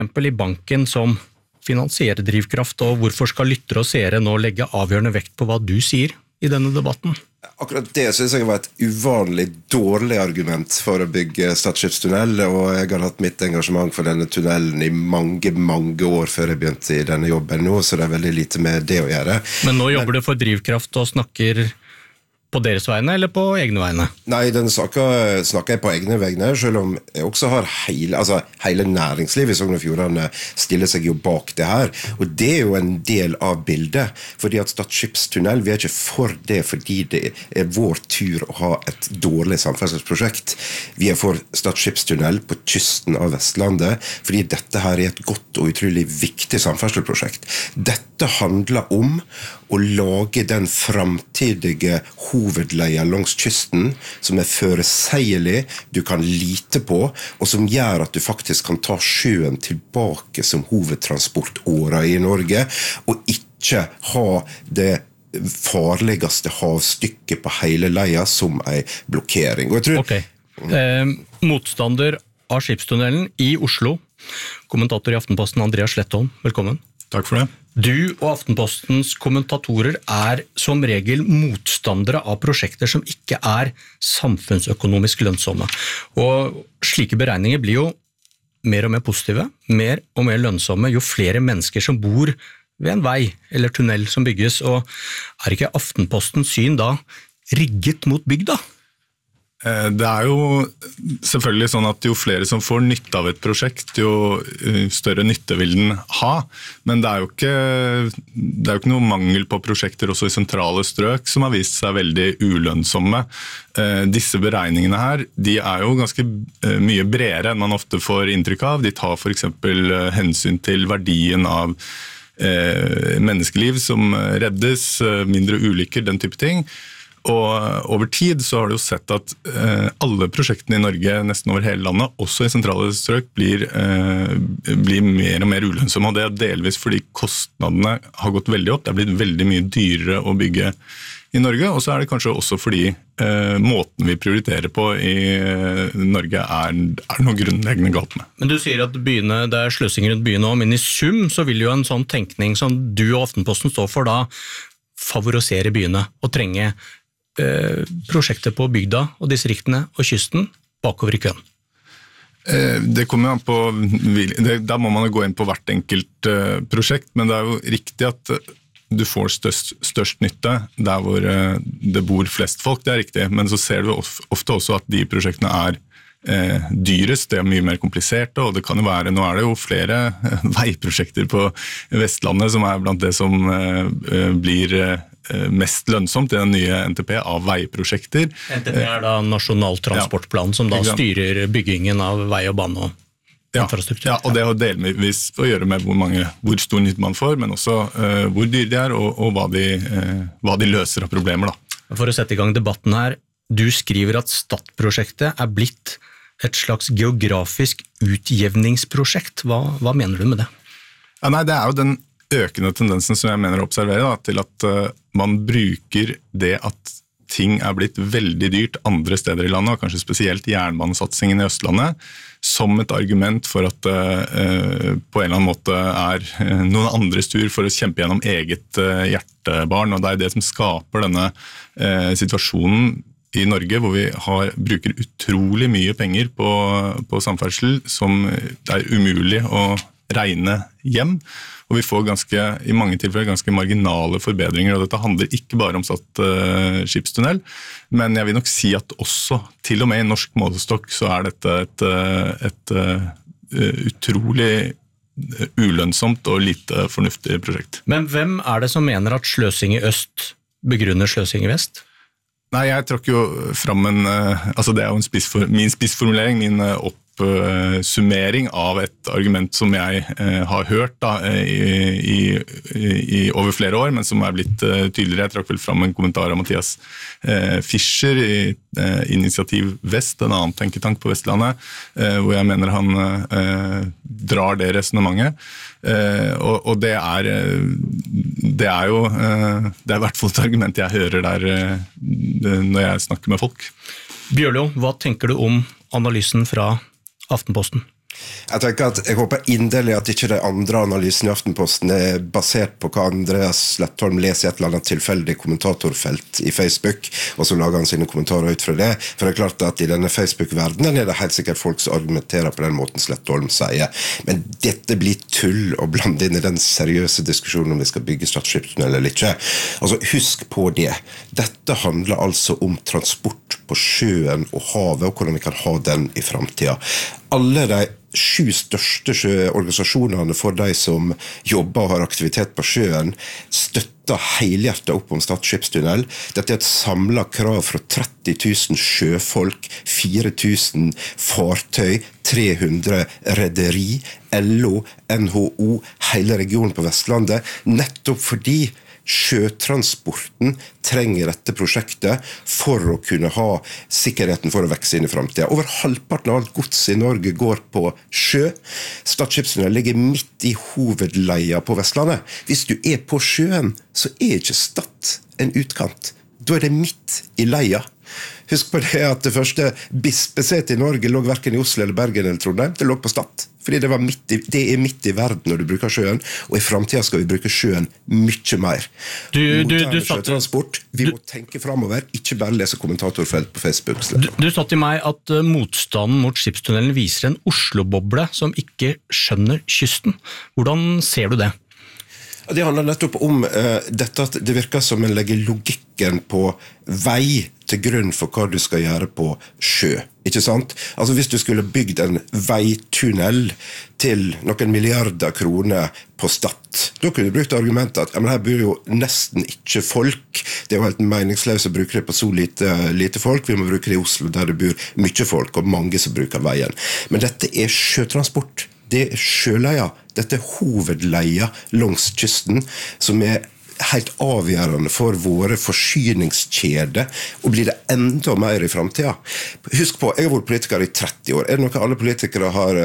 eksempel i banken som finansierer drivkraft, og hvorfor skal lyttere og seere nå legge avgjørende vekt på hva du sier i denne debatten? Akkurat det synes jeg var et uvanlig dårlig argument for å bygge Stad skipstunnel, og jeg har hatt mitt engasjement for denne tunnelen i mange, mange år før jeg begynte i denne jobben nå, så det er veldig lite med det å gjøre. Men nå jobber du for drivkraft og snakker på deres vegne eller på egne vegne? Nei, den snakker jeg på egne vegne, selv om jeg også har hele næringslivet i Sogn og Fjordane stiller seg jo bak det her, og det er jo en del av bildet, fordi at Stad skipstunnel, vi er ikke for det fordi det er vår tur å ha et dårlig samferdselsprosjekt. Vi er for Stad skipstunnel på kysten av Vestlandet, fordi dette her er et godt og utrolig viktig samferdselsprosjekt. Dette handler om å lage den framtidige hovedleia langs kysten, som er føreseilig, du kan lite på, og som gjør at du faktisk kan ta sjøen tilbake som hovedtransportåra i Norge, og ikke ha det farligste havstykket på hele leia som en blokkering. Og jeg tror... Ok. Motstander av skipstunnelen i Oslo, kommentator i Aftenposten Andreas Slettholm, velkommen. Takk for det. Du og Aftenpostens kommentatorer er som regel motstandere av prosjekter som ikke er samfunnsøkonomisk lønnsomme. Og slike beregninger blir jo mer og mer positive, mer og mer lønnsomme, jo flere mennesker som bor ved en vei eller tunnel som bygges. Og er ikke Aftenpostens syn da rigget mot bygda? Det er jo selvfølgelig sånn at jo flere som får nytte av et prosjekt, jo større nytte vil den ha, men det er jo ikke noe mangel på prosjekter også i sentrale strøk som har vist seg veldig ulønnsomme. Disse beregningene her, de er jo ganske mye bredere enn man ofte får inntrykk av. De tar for eksempel hensyn til verdien av menneskeliv som reddes, mindre ulykker, den type ting. Og over tid så har du jo sett at alle prosjektene i Norge, nesten over hele landet, også i sentrale strøk, blir mer og mer ulønnsomme. Og det er delvis fordi kostnadene har gått veldig opp. Det er blitt veldig mye dyrere å bygge i Norge, og så er det kanskje også fordi måten vi prioriterer på i Norge er noe grunnleggende galt med. Men du sier at byene, det er sløsing rundt byene også, men i sum så vil jo en sånn tenkning som du og Aftenposten står for da favorisere byene og trenge prosjekter på bygda og distriktene og kysten bakover i køen? Det kommer an på, da må man gå inn på hvert enkelt prosjekt, men det er jo riktig at du får størst nytte der hvor det bor flest folk, det er riktig, men så ser du ofte også at de prosjektene er dyrest, det er mye mer kompliserte, og det kan jo være, nå er det jo flere veiprosjekter på Vestlandet som er blant det som blir mest lønnsomt i den nye NTP av veiprosjekter. NTP er da Nasjonal transportplan som da styrer byggingen av vei og bane og infrastruktur. Ja, og det har delvis å gjøre med hvor stor nytte man får, men også hvor dyre de er og hva de løser av problemer da. For å sette i gang debatten her, du skriver at Stad-prosjektet er blitt et slags geografisk utjevningsprosjekt. Hva mener du med det? Ja, nei, det er jo den økende tendensen som jeg mener å observere da, til at man bruker det at ting er blitt veldig dyrt andre steder i landet, og kanskje spesielt jernbanesatsingen i Østlandet, som et argument for at på en eller annen måte er noen andres tur for å kjempe gjennom eget hjertebarn, og det er det som skaper denne situasjonen i Norge, hvor vi bruker utrolig mye penger på samferdsel, som det er umulig å regne hjem, og vi får i mange tilfeller ganske marginale forbedringer, og dette handler ikke bare om Stad skipstunnel, men jeg vil nok si at også, til og med i norsk målestokk, så er dette et utrolig ulønnsomt og lite fornuftig prosjekt. Men hvem er det som mener at sløsing i øst begrunner sløsing i vest? Nei, jeg trakk jo fram det er jo min spissformulering, min oppsummering av et argument som jeg har hørt da, i over flere år, men som er blitt tydeligere. Jeg trakk vel fram en kommentar av Mathias Fischer i Initiativ Vest, en annen tenketank på Vestlandet, hvor jeg mener han drar det resonementet. Og det er jo det er i hvert fall et argument jeg hører der når jeg snakker med folk. Bjørlo, hva tenker du om analysen fra Aftenposten? Jeg håper inderlig at ikke de andre analysene i Aftenposten basert på hva Andreas Slettholm leser i et eller annet tilfeldig kommentatorfelt i Facebook, og så lager han sine kommentarer ut fra det. For det klart at i denne Facebook-verdenen det helt sikkert folk som argumenterer på den måten Slettholm sier. Men dette blir tull å blande inn i den seriøse diskusjonen om vi skal bygge Stad skipstunnel eller ikke. Husk på det. Dette handler altså om transport på sjøen og havet, og hvordan vi kan ha den i fremtiden. Alle de 7 største sjøorganisasjonene for de som jobber og har aktivitet på sjøen støtter helhjertet opp om Stad skipstunnel. Dette et samlet krav fra 30 000 sjøfolk, 4 000 fartøy, 300 rederi, LO, NHO, hele regionen på Vestlandet, nettopp fordi sjøtransporten trenger dette prosjektet for å kunne ha sikkerheten for å vekse inn i fremtiden. Over halvparten av alt gods i Norge går på sjø. Stad skipstunnel ligger midt i hovedleia på Vestlandet. Hvis du på sjøen, så ikke Stad en utkant. Da det midt i leia. Husk på det at det første bispesetet i Norge lå hverken i Oslo eller Bergen eller Trondheim, det lå på Stad. Fordi det midt i verden når du bruker sjøen, og i fremtiden skal vi bruke sjøen mye mer. Moderne sjøtransport, vi må tenke fremover, ikke bare lese kommentatorfelt på Facebook. Du sa til meg at motstanden mot skipstunnelen viser en Oslo-boble som ikke skjønner kysten. Hvordan ser du det? Det handler nettopp om dette at det virker som en legger logikken på vei til grunn for hva du skal gjøre på sjø. Ikke sant? Altså hvis du skulle bygd en veitunnel til noen milliarder kroner på Stad, da kunne du brukt argumentet at her bor jo nesten ikke folk. Det jo helt meningsløst å bruke det på så lite folk. Vi må bruke det i Oslo der det bor mye folk og mange som bruker veien. Men dette sjøtransport. Det sjøleia, dette hovedleia langs kysten, som helt avgjørende for våre forsyningskjeder, og blir det enda mer i fremtiden. Husk på, jeg har vært politiker i 30 år. Det noe alle politikere har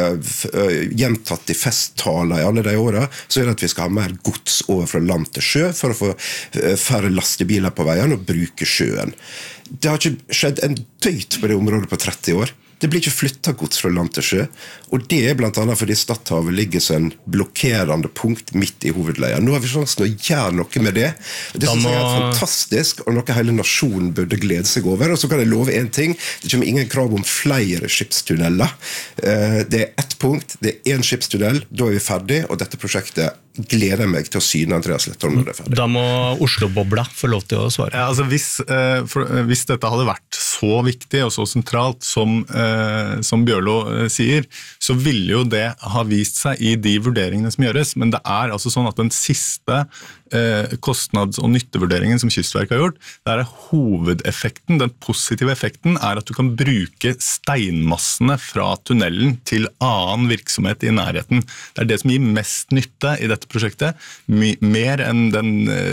gjentatt i festtaler i alle de årene, så det at vi skal ha mer gods over fra land til sjø, for å få færre lastebiler på veien og bruke sjøen. Det har ikke skjedd en døyt på det området på 30 år. Det blir ikke flyttet gods fra land til sjø, og det blant annet fordi Stadhavet ligger som en blokkerende punkt midt i hovedleia. Nå har vi sjansen å gjøre noe med det. Det synes jeg fantastisk, og noe hele nasjonen burde glede seg over. Og så kan jeg love en ting, det kommer ingen krav om flere skipstunneler. Det ett punkt, det en skipstunnel, da vi ferdig, og dette prosjektet gleder meg til å syne Andreas Slettholm når det ferdig. Da må Oslo-bobla få lov til å svare. Ja, altså hvis dette hadde vært så viktig og så sentralt som Bjørlo sier, så ville jo det ha vist seg i de vurderingene som gjøres, men det altså sånn at den siste kostnads- og nyttevurderingen som Kystverket har gjort, det hovedeffekten, den positive effekten at du kan bruke steinmassene fra tunnelen til annen virksomhet i nærheten. Det det som gir mest nytte i dette prosjektet, mer enn den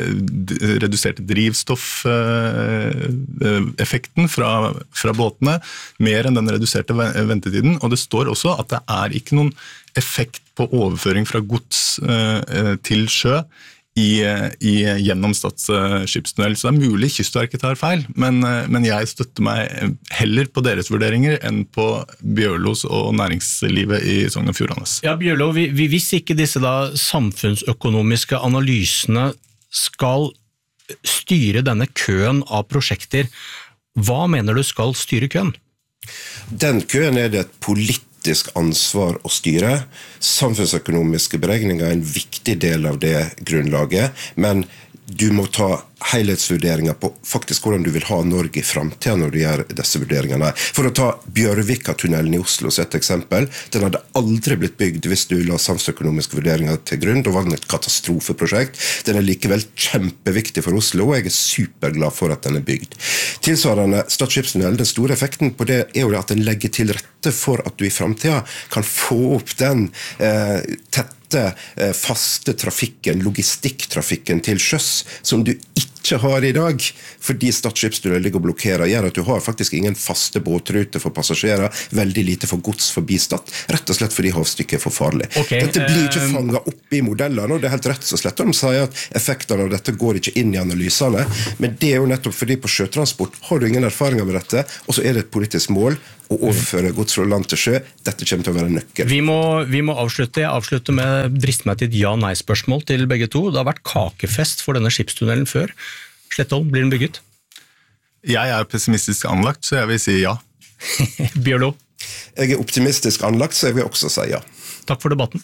reduserte drivstoffeffekten fra båtene, mer enn den reduserte ventetiden, og det står også at det ikke noen effekt på overføring fra gods til sjø gjennom Stad skipstunnel. Så det mulig Kystverket tar feil, men jeg støtter meg heller på deres vurderinger enn på Bjørlos og næringslivet i Sogn og Fjordane. Ja, Bjørlo, hvis ikke disse samfunnsøkonomiske analysene skal styre denne køen av prosjekter, hva mener du skal styre køen? Den køen det et politisk ansvar å styre. Samfunnsøkonomiske beregninger en viktig del av det grunnlaget, men du må ta helhetsvurderinger på faktisk hvordan du vil ha Norge i fremtiden når du gjør disse vurderingene. For å ta Bjørvika-tunnelen i Oslo som et eksempel, den hadde aldri blitt bygd hvis du la samfunnsøkonomiske vurderinger til grunn. Da var den et katastrofeprosjekt. Den likevel kjempeviktig for Oslo, og jeg superglad for at den bygd. Tilsvarende Stad skipstunnel, den store effekten på det jo at den legger til rette for at du i fremtiden kan få opp den faste trafikken, logistikktrafikken til sjøs, som du ikke har i dag, fordi Stad skipstunnel ligger og blokkerer, gjør at du har faktisk ingen faste båtruter for passasjerer, veldig lite for gods forbi Stad, rett og slett fordi havstykket for farlig. Okay, dette blir ikke fanget opp i modellene, og det helt rett og slett. De sier at effektene av dette går ikke inn i analysene, men det jo nettopp fordi på sjøtransport har du ingen erfaringer med dette, og så det et politisk mål og overføre gods fra land til sjø. Dette kommer til å være en nøkkel. Vi må avslutte. Jeg avslutter med driste meg til et ja-nei-spørsmål til begge to. Det har vært kakefest for denne skipstunnelen før. Slettholm, blir den bygget? Jeg pessimistisk anlagt, så jeg vil si ja. Bjørlo? Jeg optimistisk anlagt, så jeg vil også si ja. Takk for debatten.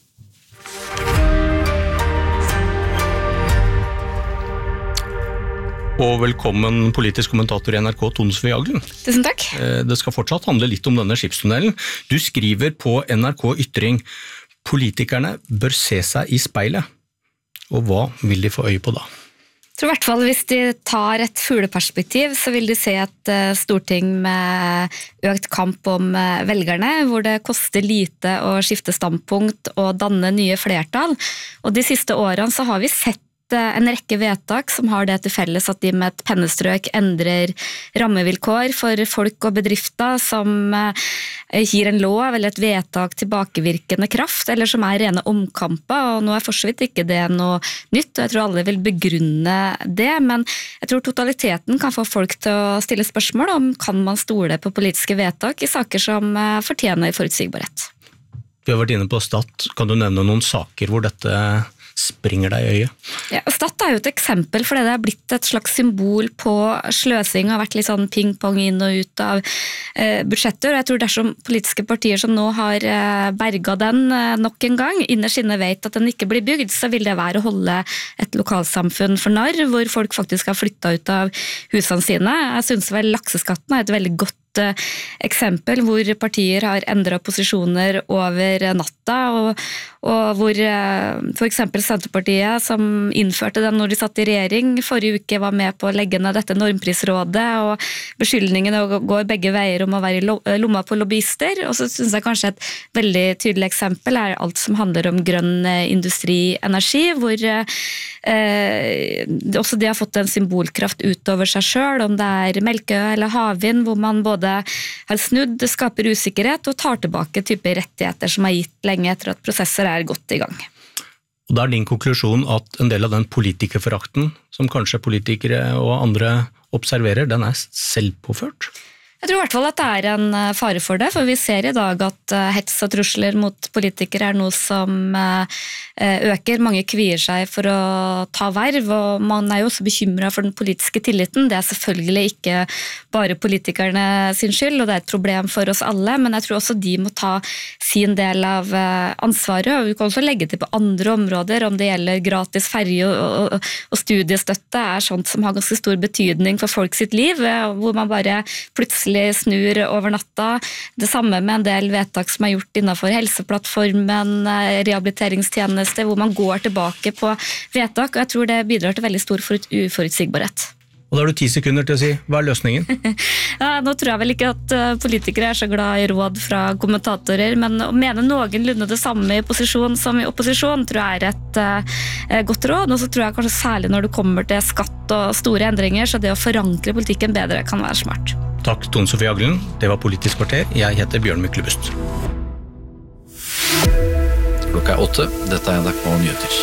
Og velkommen politisk kommentator i NRK, Tone Sofie Aglen. Tusen takk. Det skal fortsatt handle litt om denne skipstunnelen. Du skriver på NRK Ytring, politikerne bør se seg i speilet. Og hva vil de få øye på da? Jeg tror i hvert fall hvis de tar et fugleperspektiv, så vil de se et storting med økt kamp om velgerne, hvor det koster lite å skifte standpunkt og danne nye flertall. Og de siste årene så har vi sett en rekke vedtak som har det til felles at de med et pennestrøk endrer rammevilkår for folk og bedrifter, som gir en lov eller et vedtak tilbakevirkende kraft, eller som rene omkamper, og nå for så vidt ikke det noe nytt, og jeg tror alle vil begrunne det, men jeg tror totaliteten kan få folk til å stille spørsmål om kan man stole på politiske vedtak i saker som fortjener forutsigbarhet. Vi har vært inne på Stad. Kan du nevne noen saker hvor dette springer deg i øyet? Ja, Stad jo et eksempel, for det har blitt et slags symbol på sløsing, har vært litt sånn ping-pong inn og ut av budsjetter, og jeg tror dersom politiske partier som nå har berget den nok en gang, innerst inne vet at den ikke blir bygd, så vil det være å holde et lokalsamfunn for narr, hvor folk faktisk har flyttet ut av husene sine. Jeg synes vel lakseskatten et veldig godt eksempel hvor partier har endret posisjoner over natta, og hvor for eksempel Senterpartiet, som innførte den når de satt i regjering, forrige uke var med på å legge ned dette normprisrådet, og beskyldningene går begge veier om å være i lomma på lobbyister. Og så synes jeg kanskje et veldig tydelig eksempel alt som handler om grønn industri, energi, hvor også de har fått en symbolkraft utover seg selv, om det Melkøya eller havvind, hvor man både har snudd, skaper usikkerhet og tar tilbake type rettigheter som gitt lenge etter at prosesser godt i gang. Og da din konklusjon at en del av den politikerforakten som kanskje politikere og andre observerer, den selvpåført? Jeg tror i hvert fall at det en fare for det, for vi ser i dag at hets og trusler mot politikere noe som øker. Mange kvier seg for å ta verv, og man jo også bekymret for den politiske tilliten. Det selvfølgelig ikke bare politikerne sin skyld, og det et problem for oss alle, men jeg tror også de må ta sin del av ansvaret, og vi kan også legge til på andre områder, om det gjelder gratis ferje og studiestøtte, sånt som har ganske stor betydning for folk sitt liv, hvor man bare plutselig snur over natta. Det samme med en del vedtak som gjort innenfor helseplattformen, rehabiliteringstjeneste, hvor man går tilbake på vedtak, og jeg tror det bidrar til veldig stor uforutsigbarhet. Og da har du 10 sekunder til å si, hva løsningen? Nå tror jeg vel ikke at politikere så glad i råd fra kommentatorer, men å mene noenlunde det samme i posisjon som i opposisjon tror jeg et godt råd, og så tror jeg kanskje særlig når det kommer til skatt og store endringer, så det å forankre politikken bedre kan være smart. Takk, Tone Sofie Aglen. Det var Politisk kvarter. Jeg heter Bjørn Myklebust. Klokka 8. Dette NRK Nyheter.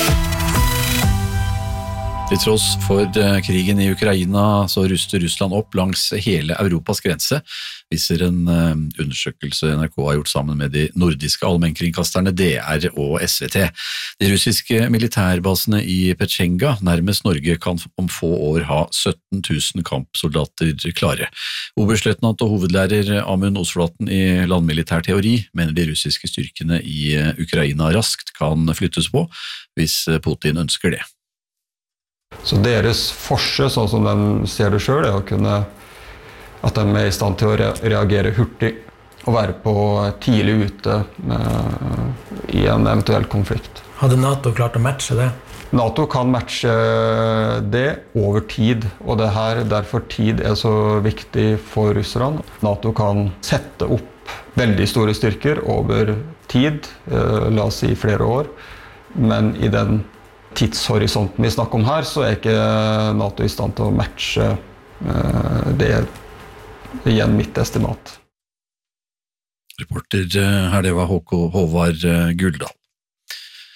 Til tross for krigen i Ukraina så ruster Russland opp langs hele Europas grense, viser en undersøkelse NRK har gjort sammen med de nordiske allmennkringkasterne DR og SVT. De russiske militærbasene i Petsjenga, nærmest Norge, kan om få år ha 17 000 kampsoldater klare. Oberstløytnant og hovedlærer Amund Osflaten i landmilitær teori mener de russiske styrkene i Ukraina raskt kan flyttes på, hvis Putin ønsker det. Så deres forse, sånn som de ser det selv, å kunne at de i stand til å reagere hurtig og være på tidlig ute i en eventuell konflikt. Hadde NATO klart å matche det? NATO kan matche det over tid, og det her derfor tid så viktig for russerne. NATO kan sette opp veldig store styrker over tid, la oss si flere år, men i den tidshorisonten vi snakker om her, så ikke NATO i stand til å matche det igjen mitt estimat. Reporter her, det var Håvard Guldal.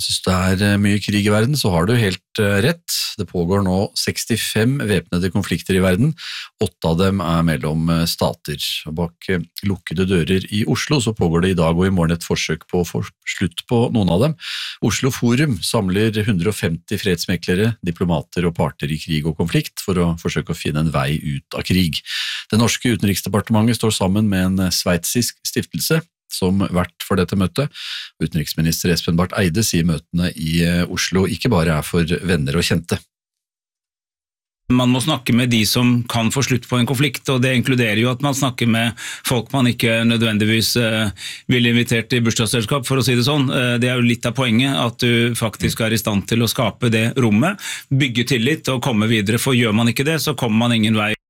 Synes det mye krig I verden, så har du helt rett. Det pågår nå 65 væpnede konflikter I verden. 8 av dem mellom stater. Bak lukkede dører I Oslo så pågår det I dag og I morgen et forsøk på å få slutt på noen av dem. Oslo Forum samler 150 fredsmeklere, diplomater og parter I krig og konflikt for å forsøke å finne en vei ut av krig. Det norske utenriksdepartementet står sammen med en sveitsisk stiftelse som vært for dette møtet. Utenriksminister Espen Barth Eide sier møtene I Oslo ikke bare for venner og kjente. Man må snakke med de som kan få slutt på en konflikt, og det inkluderer jo at man snakker med folk man ikke nødvendigvis vil invitere til bursdagsselskap, for å si det sånn. Det jo litt av poenget, at du faktisk I stand til å skape det rommet, bygge tillit og komme videre, for gjør man ikke det, så kommer man ingen vei.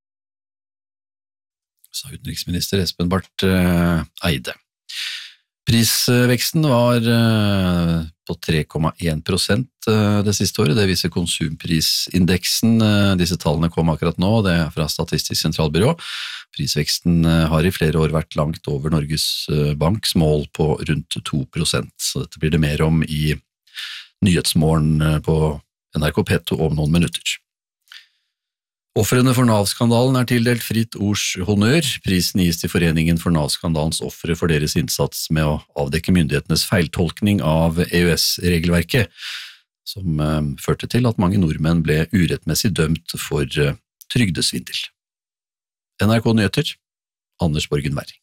Sa utenriksminister Espen Barth Eide. Prisveksten var på 3,1% det siste året, det viser konsumprisindeksen. Disse tallene kom akkurat nå, det fra Statistisk sentralbyrå. Prisveksten har I flere år vært langt over Norges Banks mål på rundt 2%, så dette blir det mer om I Nyhetsmorgen på NRK P2 om noen minutter. Ofrene for Nav-skandalen tildelt Fritt Ords honnør. Prisen gis til Foreningen for Nav-skandalens ofre for deres innsats med å avdekke myndighetenes feiltolkning av EØS-regelverket, som førte til at mange nordmenn ble urettmessig dømt for trygdesvindel. NRK Nyheter, Anders Borgen Werring.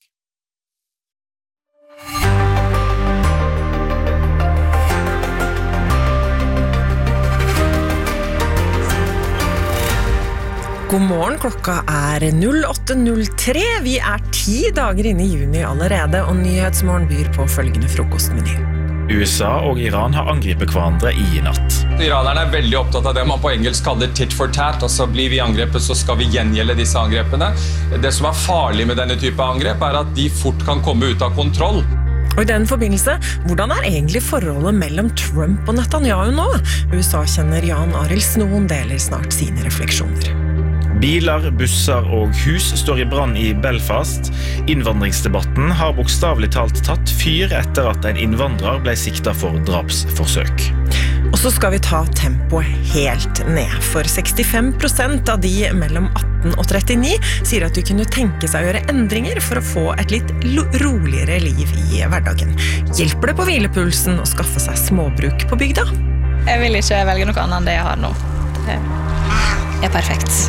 God morgen, klokka 08:03. Vi 10 dager inne I juni allerede, og Nyhetsmorgen byr på følgende frokostmeny. USA og Iran har angrepet hverandre I natt. Iranerne veldig opptatt av det man på engelsk kaller tit for tat, altså blir vi angrepet så skal vi gjengjelde disse angrepene. Det som farlig med denne type angrep at de fort kan komme ut av kontroll. Og I den forbindelse, hvordan egentlig forholdet mellom Trump og Netanyahu nå? USA-kjenner Jan Arild Snoen deler snart sine refleksjoner. Biler, busser og hus står I brann I Belfast. Innvandringsdebatten har bokstavelig talt tatt fyr etter at en innvandrer ble siktet for drapsforsøk. Og så skal vi ta tempoet helt ned, for 65% av de mellom 18 og 39 sier at de kunne tenke seg å gjøre endringer for å få et litt roligere liv I hverdagen. Hjelper det på hvilepulsen å skaffe seg småbruk på bygda? Jeg vil ikke velge noe annet enn det jeg har nå. Det perfekt.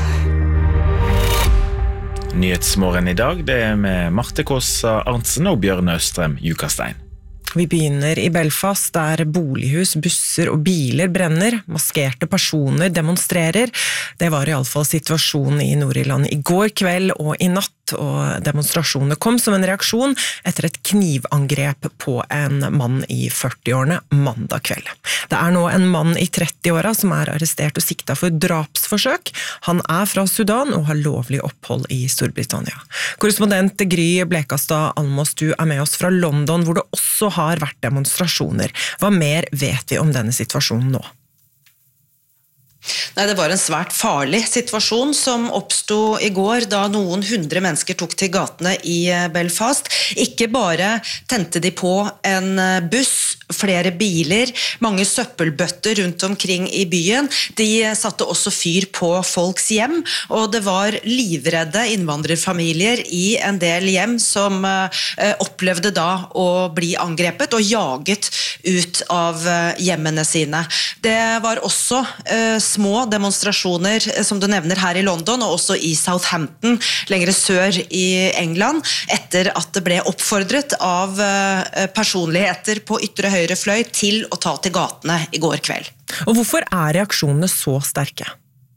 Nyhetsmorgen I dag, det med Marte Kåsa Arntzen og Bjørn Østrem Jukastein. Vi begynner I Belfast, der bolighus, busser og biler brenner, maskerte personer demonstrerer. Det var I alle fall situasjonen I Nord-Irland I går kveld og I natt, og demonstrasjonene kom som en reaksjon etter et knivangrep på en mann I 40-årene mandag kveld. Det nå en mann I 30-åra som arrestert og siktet for drapsforsøk. Han fra Sudan og har lovlig opphold I Storbritannia. Korrespondent Gry Blekastad Almås, du med oss fra London, hvor det også har vært demonstrasjoner. Hva mer vet vi om denne situasjonen nå? Nei, det var en svært farlig situasjon som oppstod I går da noen 100 mennesker tok til gatene I Belfast. Ikke bare tente de på en buss, flere biler, mange søppelbøtter rundt omkring I byen. De satte også fyr på folks hjem, og det var livredde innvandrerfamilier I en del hjem som opplevde da å bli angrepet og jaget ut av hjemmene sine. Det var også små demonstrasjoner, som du nevner her I London, og også I Southampton, lengre sør I England, etter at det ble oppfordret av personligheter på ytre høyre fløy til å ta til gatene I går kveld. Og hvorfor reaksjonene så sterke?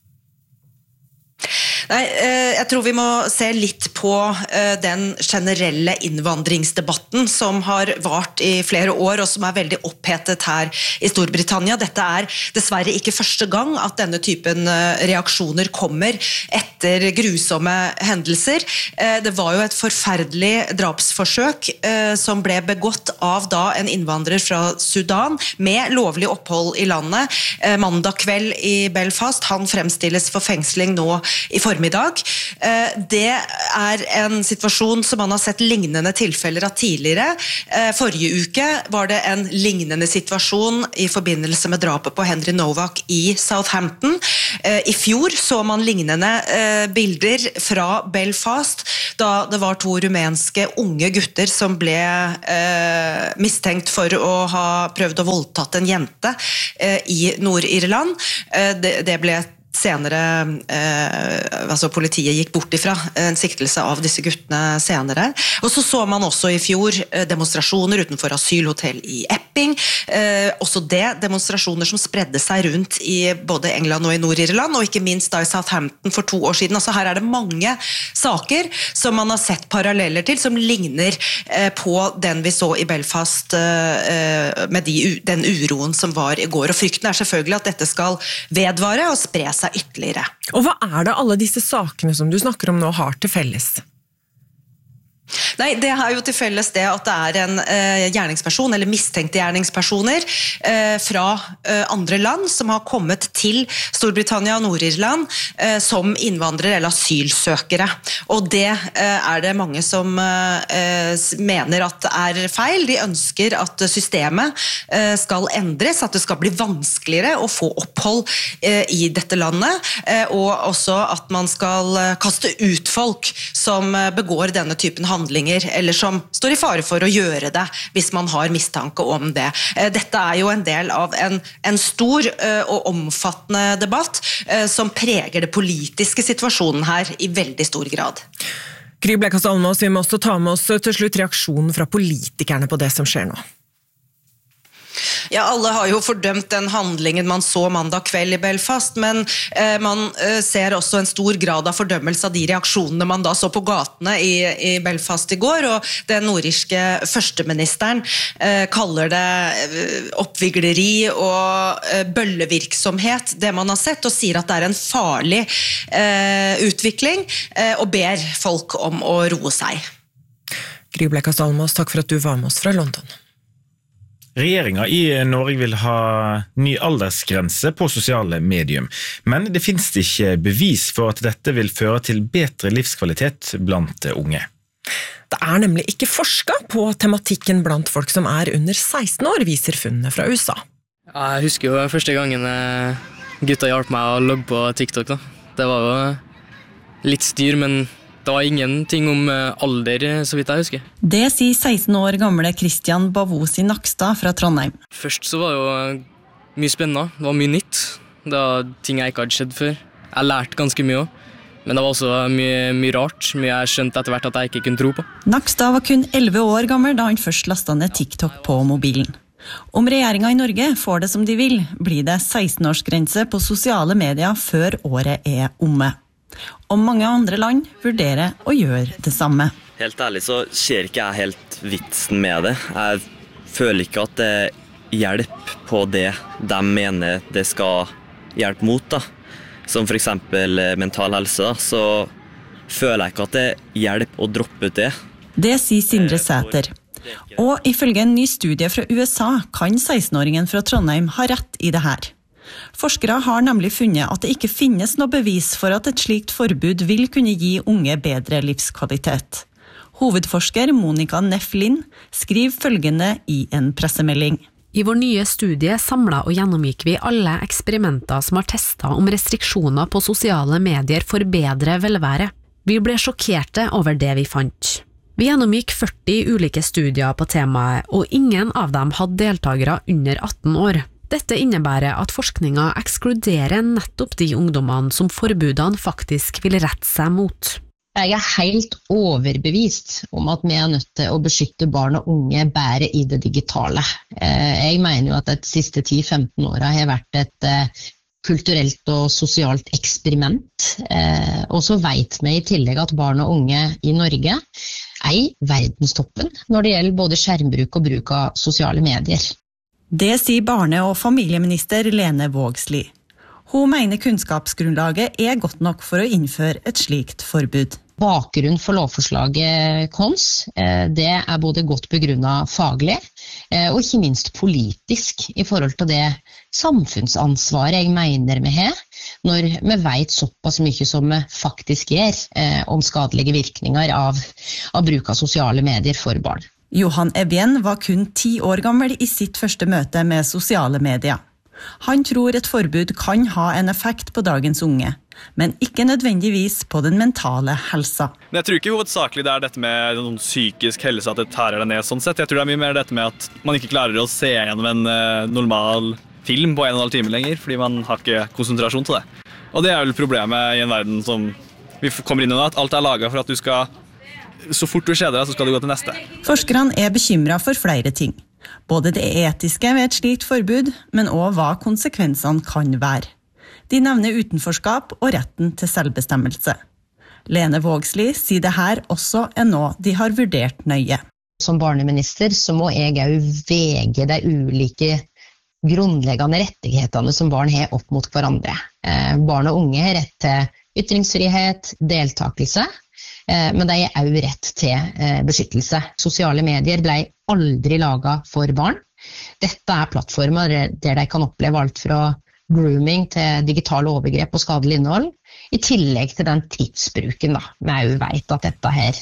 Nei, jeg tror vi må se litt på den generelle innvandringsdebatten som har vart I flere år og som veldig opphetet her I Storbritannia. Dette dessverre ikke første gang at denne typen reaksjoner kommer etter grusomme hendelser. Det var jo et forferdelig drapsforsøk som ble begått av da en innvandrer fra Sudan med lovlig opphold I landet. Mandag kveld I Belfast, han fremstilles for fengsling nå I formiddag formiddag. Det en situasjon som man har sett lignende tilfeller av tidligere. Forrige uke var det en lignende situasjon i forbindelse med drapet på Henry Novak i Southampton. I fjor så man lignende bilder fra Belfast, da det var 2 rumenske unge gutter som ble mistenkt for å ha prøvd å voldtatt en jente i Nord-Irland. Det ble senere, altså politiet gikk bort ifra en siktelse av disse guttene senere. Og så man også i fjor demonstrasjoner utenfor asylhotell i Epping. Også demonstrasjoner som spredde seg rundt i både England og i Nord-Irland, og ikke minst da i Southampton for 2 år siden. Altså her det mange saker som man har sett paralleller til, som ligner på den vi så i Belfast med den uroen som var i går. Og frykten selvfølgelig at dette skal vedvare og spre seg ytterligere. Og hva det alle disse sakene som du snakker om nå har til felles? Nei, det har jo til felles det at det en gjerningsperson eller mistenkte gjerningspersoner fra andre land som har kommet til Storbritannia og Nord-Irland som innvandrere eller asylsøkere. Og det det mange som mener at det feil. De ønsker at systemet skal endres, at det skal bli vanskeligere å få opphold i dette landet, og også at man skal kaste ut folk som begår denne typen handlinger, eller som står i fare for å gjøre det hvis man har mistanke om det. Dette jo en del av en stor og omfattende debatt som preger det politiske situasjonen her i veldig stor grad. Gry Blekastad Almås, vi må også ta med oss til slutt reaksjonen fra politikerne på det som skjer nå. Ja, alle har jo fordømt den handlingen man så mandag kveld i Belfast, men man ser også en stor grad av fordømmelse av de reaksjonene man da så på gatene i Belfast i går, og den nordirske førsteministeren kaller det oppvigleri og bøllevirksomhet, det man har sett, og sier at det en farlig utvikling, og ber folk om å roe seg. Gry Blekastad Almås, takk for at du var med oss fra London. Regjeringen i Norge vil ha ny aldersgrense på sosiale medium, men det finnes ikke bevis for at dette vil føre til bedre livskvalitet blant unge. Det nemlig ikke forsket på tematikken blant folk som under 16 år, viser funnene fra USA. Jeg husker jo første gangen gutta hjalp meg å logge på TikTok. Da. Det var jo litt styr, men det var ingenting om alder, så vidt jeg husker. Det sier 16 år gamle Christian Bavosi Nakstad fra Trondheim. Først så var det jo mye spennende, det var mye nytt. Det var ting jeg ikke hadde skjedd før. Jeg lærte ganske mye også, men det var også mye rart, mye jeg skjønte etter hvert at jeg ikke kunne tro på. Nakstad var kun 11 år gammel da han først lastet ned TikTok på mobilen. Om regjeringen i Norge får det som de vil, blir det 16-årsgrense på sosiale medier før året omme. Og mange andre land vurderer å gjøre det samme. Helt ærlig så ser ikke jeg helt vitsen med det. Jeg føler ikke at det hjelper på det de mener det skal hjelpe mot. Da. Som for eksempel mental helse, da, så føler jeg ikke at det hjelper å droppe ut det. Det sier Sindre Sæter. Og ifølge en ny studie fra USA kan 16-åringen fra Trondheim ha rett i det her. Forskere har nemlig funnet at det ikke finnes noe bevis for at et slikt forbud vil kunne gi unge bedre livskvalitet. Hovedforsker Monica Neff-Lind skriver følgende i en pressemelding. I vår nye studie samlet og gjennomgikk vi alle eksperimenter som har testet om restriksjoner på sosiale medier for bedre velvære. Vi ble sjokkerte over det vi fant. Vi gjennomgikk 40 ulike studier på temaet, og ingen av dem hadde deltakere under 18 år. Dette innebærer at forskningen ekskluderer nettopp de ungdommene som forbudene faktisk vil rette seg mot. Jeg helt overbevist om at vi nødt til å beskytte barn og unge bedre i det digitale. Jeg mener jo at de siste 10-15 årene har vært et kulturelt og sosialt eksperiment. Og så vet vi i tillegg at barn og unge i Norge verdenstoppen når det gjelder både skjermbruk og bruk av sosiale medier. Det sier barne- og familieminister Lene Vågslid. Hun mener kunnskapsgrunnlaget godt nok for å innføre et slikt forbud. Bakgrunnen for lovforslaget KONS, det både godt begrunnet faglig, og ikke minst politisk i forhold til det samfunnsansvaret jeg mener vi har, når vi vet såpass mye som vi faktisk gjør om skadelige virkninger av bruk av sosiale medier for barn. Johan Evjen var kun 10 år gammel i sitt første møte med sosiale medier. Han tror et forbud kan ha en effekt på dagens unge, men ikke nødvendigvis på den mentale helsa. Men jeg tror ikke hovedsakelig det dette med noen psykisk helse at det tærer deg ned sånn sett. Jeg tror det mye mer dette med at man ikke klarer å se gjennom en normal film på 1,5 time lenger, fordi man har ikke konsentrasjon til det. Og det vel problemet i en verden som vi kommer inn i nå, at alt laget for at du skal, så fort du kjeder deg, så skal du gå til neste. Forskerne bekymret for flere ting. Både det etiske ved et slikt forbud, men også hva konsekvensene kan være. De nevner utenforskap og retten til selvbestemmelse. Lene Vågslid sier det her også noe de har vurdert nøye. Som barneminister så må jeg også vege de ulike grunnleggende rettighetene som barn har opp mot hverandre. Barn og unge har rett til ytringsfrihet, deltakelse, men de har også rett til beskyttelse. Sosiale medier ble aldri laget for barn. Dette plattformer der de kan oppleve alt fra grooming til digitale overgrep og skadelig innhold, i tillegg til den tidsbruken vi også vet at dette her.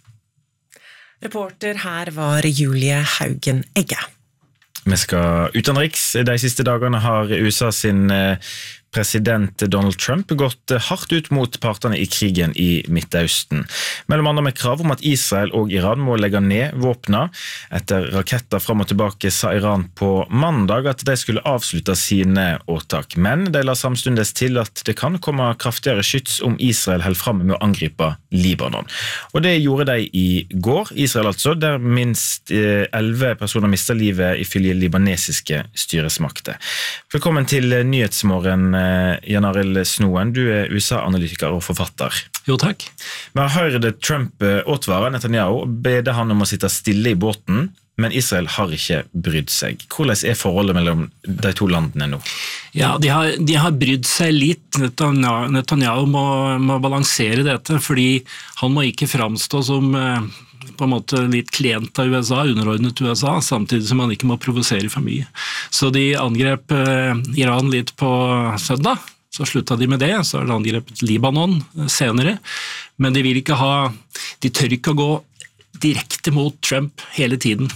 Reporter her var Julie Haugen Egge. Vi skal utenriks. De siste dagene har USA sin president Donald Trump gått hardt ut mot partene i krigen i Midtøsten. Mellom annet med krav om at Israel og Iran må legge ned våpnene. Etter raketter fram og tilbake sa Iran på mandag at de skulle avslutte sine åtak. Men de la samstundes til at det kan komme kraftigere skyts om Israel holder frem med å angripe Libanon. Og det gjorde de i går, Israel altså, der minst 11 personer mistet livet ifølge libanesiske styresmakter. Velkommen til Nyhetsmorgen, Jan Arild Snoen, du USA-analytiker og forfatter. Jo, takk. Vi har hørt Trump åtvare Netanyahu og bedde han om å sitte stille i båten, men Israel har ikke brydd seg. Hvordan forholdet mellom de to landene nå? Ja, de har brydd seg litt. Netanyahu må balansere dette, fordi han må ikke framstå som på en måte litt klient av USA, underordnet USA, samtidig som han ikke må provosere for mye. Så de angrep Iran litt på søndag, så sluttet de med det, så har de angrepet Libanon senere, men de tør ikke å gå direkte mot Trump hele tiden.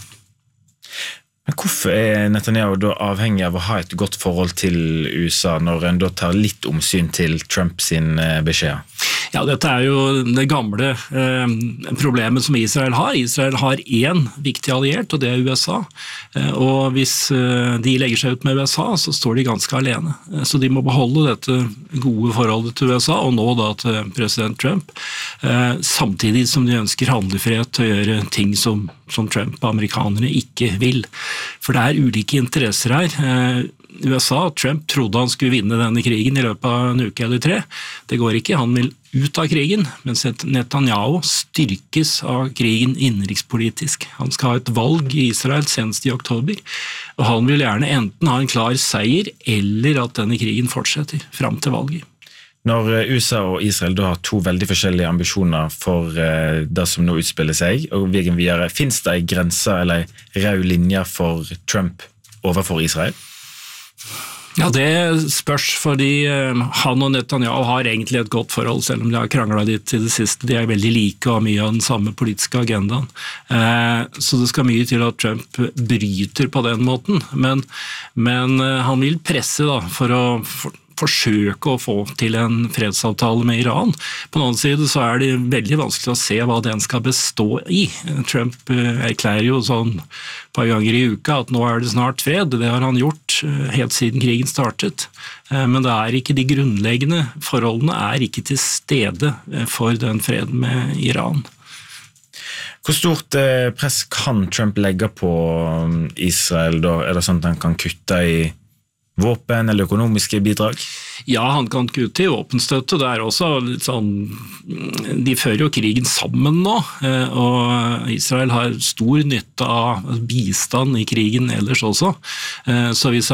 Men hvorfor Netanyahu da avhengig av å ha et godt forhold til USA når en da tar litt omsyn til Trump sin beskjed? Ja, dette jo det gamle problemet som Israel har. Israel har en viktig alliert, og det USA. Og hvis de legger seg ut med USA, så står de ganske alene. Så de må beholde dette gode forholdet til USA, og nå da til president Trump, samtidig som de ønsker handlefrihet til å gjøre ting som Trump og amerikanerne ikke vil. For det ulike interesser her. USA, Trump trodde han skulle vinne denne krigen i løpet av en uke eller 3. Det går ikke, han vil ut av krigen, mens Netanyahu styrkes av krigen innenrikspolitisk. Han skal ha et valg i Israel senest i oktober, og han vil gjerne enten ha en klar seier, eller at denne krigen fortsetter frem til valget. Når USA og Israel da har to veldig forskjellige ambisjoner for det som nå utspiller seg, og veien videre, finnes det en grense eller en rød linje for Trump overfor Israel? Ja, det spørs, fordi han og Netanyahu har egentlig et godt forhold, selv om de har kranglet litt til det siste. De veldig like og har mye av den samme politiske agendaen. Så det skal mye til at Trump bryter på den måten, men han vil presse da, for å forsøke å få til en fredsavtale med Iran. På den annen side så det veldig vanskelig å se hva den skal bestå i. Trump erklærer jo sånn et par ganger i uka at nå det snart fred. Det har han gjort helt siden krigen startet. Men det ikke de grunnleggende forholdene ikke til stede for den freden med Iran. Hvor stort press kan Trump legge på Israel da? Det sånn at han kan kutte i våpen eller økonomiske bidrag? Ja, han kan kutte i våpenstøtte. Det også litt sånn, de fører jo krigen sammen nå, og Israel har stor nytte av bistand i krigen ellers også. Så hvis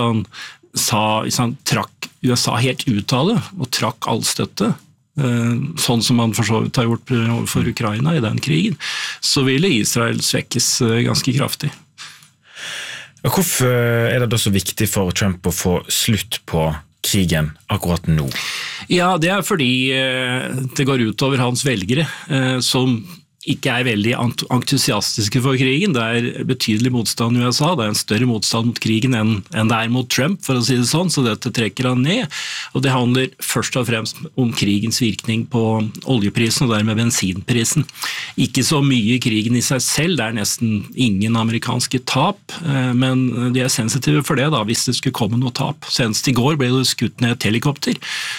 han trakk USA helt ut av det, og trakk all støtte, sånn som man for så vidt har gjort for Ukraina i den krigen, så ville Israel svekkes ganske kraftig. Hvorfor det da så viktig for Trump å få slutt på krigen akkurat nå? Ja, det fordi det går ut over hans velgere, som ikke veldig entusiastiske for krigen. Det betydelig motstand i USA, det en større motstand mot krigen enn det mot Trump, for å si det sånn, så dette trekker han ned. Og det handler først og fremst om krigens virkning på oljeprisen og dermed bensinprisen. Ikke så mye krigen i seg selv, det nesten ingen amerikanske tap, men de sensitive for det da, hvis det skulle komme noe tap. Senest i går ble det skutt ned et helikopter,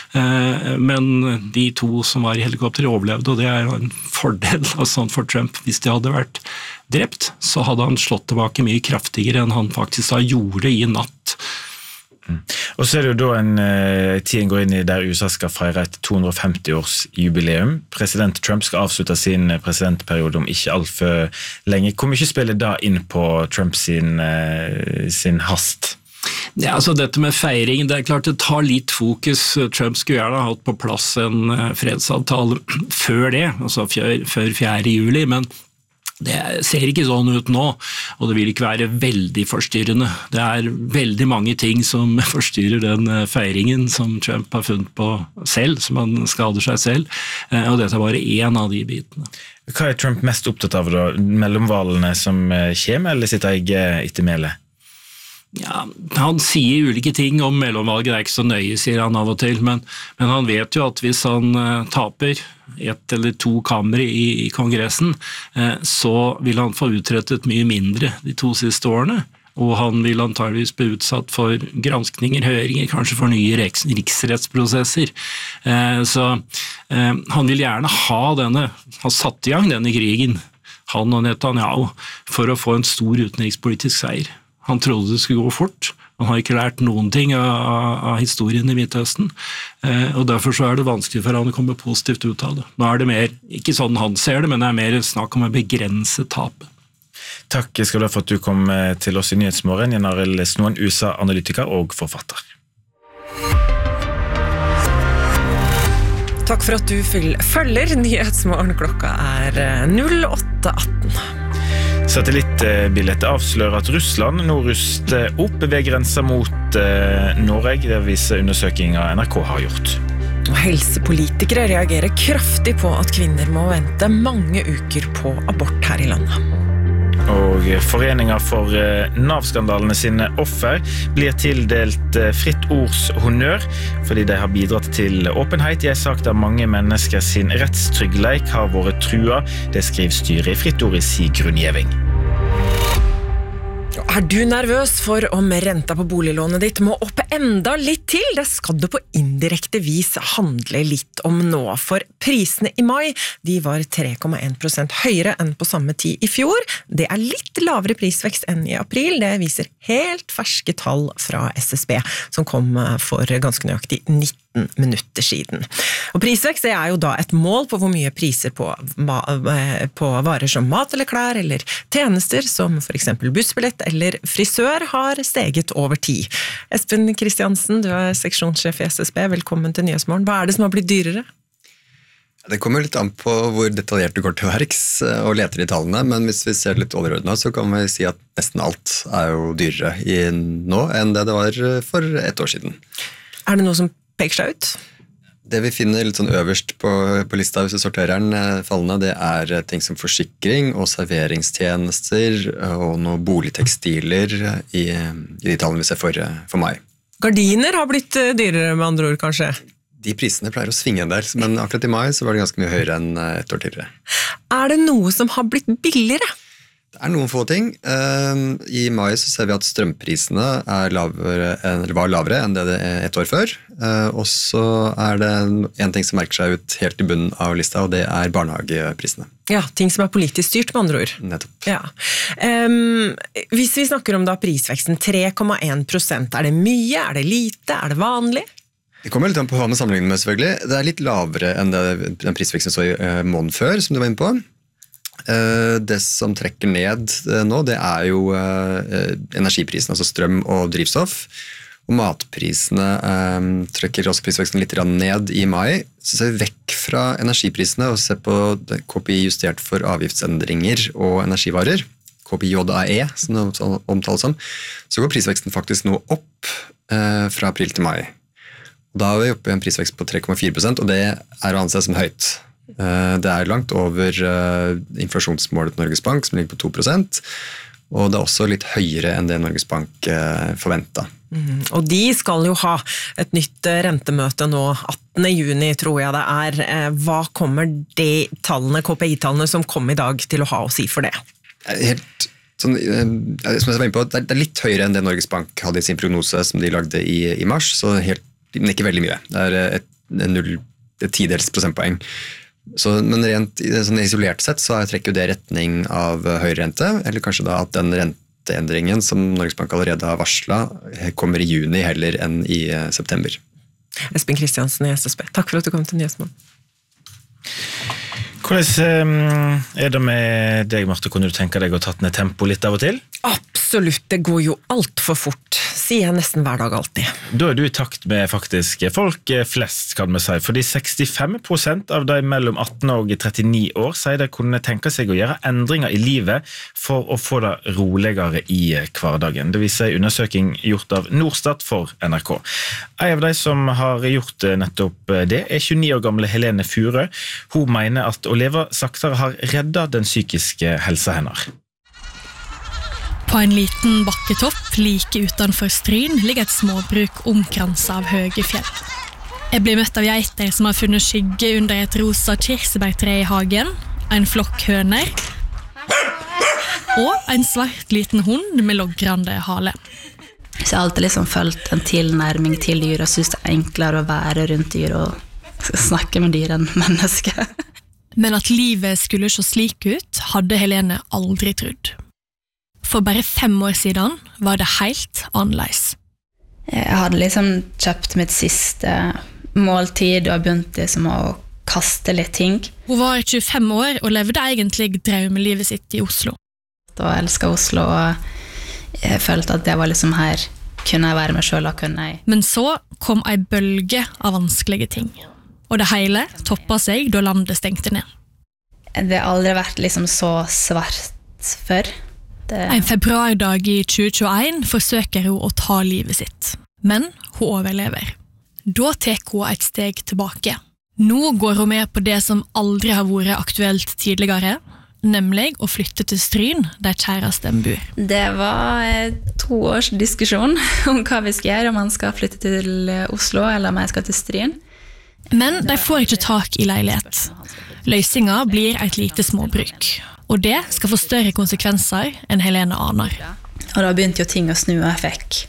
men de to som var i helikopter overlevde, og det en fordel sånn for Trump. Hvis de hadde vært drept, så hadde han slått tilbake mye kraftigere enn han faktisk da gjorde i natt. Og så det jo da tiden går inn i der USA skal feire et 250-årsjubileum. President Trump skal avslutte sin presidentperiode om ikke alt for lenge. Hvor mye spiller da inn på Trump sin hast? Ja, altså dette med feiring, det klart det tar litt fokus. Trump skulle gjerne ha hatt på plass en fredsavtale før det, altså før 4. juli, men det ser ikke sånn ut nå, og det vil ikke være veldig forstyrrende. Det veldig mange ting som forstyrrer den feiringen som Trump har funnet på selv, som han skader seg selv, og dette bare en av de bitene. Hva Trump mest opptatt av da? Mellomvalgene som kommer, eller sitt eget ettermæle? Ja, han sier ulike ting om mellomvalget, det ikke så nøye, sier han av og til, men han vet jo at hvis han taper 1 eller 2 kamre i Kongressen, så vil han få utrettet mye mindre de 2 siste årene, og han vil antageligvis bli utsatt for granskninger, høringer, kanskje for nye riksrettsprosesser. Så han vil gjerne ha satt i gang denne krigen, han og Netanyahu, for å få en stor utenrikspolitisk seier. Han trodde det skulle gå fort. Han har ikke lært noen ting av historien i Midtøsten, og derfor så det vanskelig for han å komme positivt ut av det. Nå det mer, ikke sånn han ser det, men det mer snakk om å begrense tapet. Takk skal du ha for at du kom til oss i Nyhetsmorgen, Jan Arild Snoen, USA-analytiker og forfatter. Takk for at du følger Nyhetsmorgen. Klokka 08:18. Satellittbildet avslører at Russland nå ruster opp ved grensen mot Norge, det viser undersøkelser NRK har gjort. Og helsepolitikere reagerer kraftig på at kvinner må vente mange uker på abort her i landet. Og foreninger for NAV-skandalene sine offer blir tildelt Fritt Ords honnør, fordi de har bidratt til åpenhet i en sak der mange mennesker sin rettstryggleik har vært trua. Det skriver styret i Fritt Ord i sin grunngjeving. Du nervøs for om renta på boliglånet ditt må opp enda litt til? Det skal det på indirekte vis handle litt om nå, for prisene i mai de var 3,1% høyere enn på samme tid i fjor. Det litt lavere prisvekst enn i april, det viser helt ferske tall fra SSB, som kom for ganske nøyaktig 19 minutter siden. Og prisvekst det jo da et mål på hvor mye priser på varer som mat eller klær, eller tjenester som for eksempel bussbillett eller frisør har steget over tid. Espen Kristiansen, du seksjonssjef i SSB, velkommen til Nyhetsmorgen. Hva det som har blitt dyrere? Det kommer litt an på hvor detaljert du går til verks og leter i tallene, men hvis vi ser litt overordnet, så kan vi si at nesten alt jo dyrere nå enn det var for et år siden. Det noe som peker seg ut? Det vi finner litt sånn øverst på lista hvis vi sorterer den fallende, det ting som forsikring og serveringstjenester og noen boligtekstiler i de tallene vi ser for meg. Gardiner har blitt dyrere med andre ord, kanskje? De prisene pleier å svinge en del, men akkurat i mai så var det ganske mye høyere enn et år tidligere. Det noe som har blitt billigere? Det noen få ting. I mai så ser vi at strømprisene var lavere enn det et år før. Og så det en ting som merker seg ut helt i bunnen av lista, og det barnehageprisene. Ja, ting som politisk styrt med andre ord. Nettopp. Ja. Hvis vi snakker om da prisveksten, 3,1%, det mye, det lite, det vanlig? Det kommer litt an på hva man sammenligner med, selvfølgelig. Det litt lavere enn den prisveksten så i måneden før, som du var inne på. Det som trekker ned nå, det jo energiprisene, altså strøm og drivstoff. Og matprisene trekker også prisveksten litt ned i mai. Så ser vi vekk fra energiprisene og ser på KPI justert for avgiftsendringer og energivarer. KPIJAE, som det omtales som, så går prisveksten faktisk nå opp fra april til mai. Da er vi oppe i en prisvekst på 3,4%, og det er å anse som høyt. Det er langt over inflasjonsmålet til Norges Bank, som ligger på 2%, og det er også litt høyere enn det Norges Bank forventet. Og de skal jo ha et nytt rentemøte nå, 18. juni tror jeg det er. Hva kommer de tallene, KPI-tallene som kom i dag til å ha å si for det? Helt sånn, som jeg var inne på, det er litt høyere enn det Norges Bank hadde i sin prognose som de lagde i mars, så men ikke veldig mye. Det er et tidels prosentpoeng. Men rent sånn isolert sett så trekker det retning av høy rente, eller kanskje da at den renteendringen som Norges Bank allerede har varslet kommer i juni heller enn i september. Espen Kristiansen i SSB, takk for at du kom til Nyhetsmorgen. Hvordan er det med deg, Marte? Kunne du tenke deg å tatt ned tempo litt av og til? Absolutt, det går jo alt for fort, sier jeg nesten hver dag alltid. Da er du i takt med faktisk folk flest, kan vi si, fordi 65% av de mellom 18 og 39 år sier de kunne tenke seg å gjøre endringer i livet for å få det roligere i hverdagen. Det viser en undersøking gjort av Norstat for NRK. En av de som har gjort nettopp det er 29 år gamle Helene Furø. Hun mener at å leve saktere har reddet den psykiske helsa hennes. På en liten bakketopp like utenfor Stryn ligger et småbruk omkranset av høye fjell. Jeg blir møtt av geiter som har funnet skygge under et rosa kirsebærtre i hagen, en flokk høner og en svart liten hund med logrende hale. Så jeg har alltid liksom følt en tilnærming til dyr og synes det er enklere å være rundt dyr og snakke med dyr enn mennesker. Men at livet skulle se slik ut, hadde Helene aldri trodd. For bare 5 år siden var det helt annerledes. Jeg hadde liksom kjøpt mitt siste måltid og begynte liksom å kaste litt ting. Hun var 25 år og levde egentlig drømmelivet sitt i Oslo. Da elsket Oslo, og jeg følte at det var liksom her, kunne jeg være meg selv, og kunne jeg. Men så kom en bølge av vanskelige ting. Og det hele toppet seg da landet stengte ned. Det har aldri vært liksom så svart før. En februardag i 2021 forsøker hun å ta livet sitt, men hun overlever. Da tar hun et steg tilbake. Nå går hun med på det som aldri har vært aktuelt tidligere, nemlig å flytte til Stryn, der kjæresten bor. Det var 2 års diskusjon om hva vi skal gjøre, om man skal flytte til Oslo eller om jeg skal til Stryn. Men de får ikke tak i leilighet. Løsningen blir et lite småbruk. Og det skal få større konsekvenser enn Helene aner. Og da begynte jo ting å snu, og jeg fikk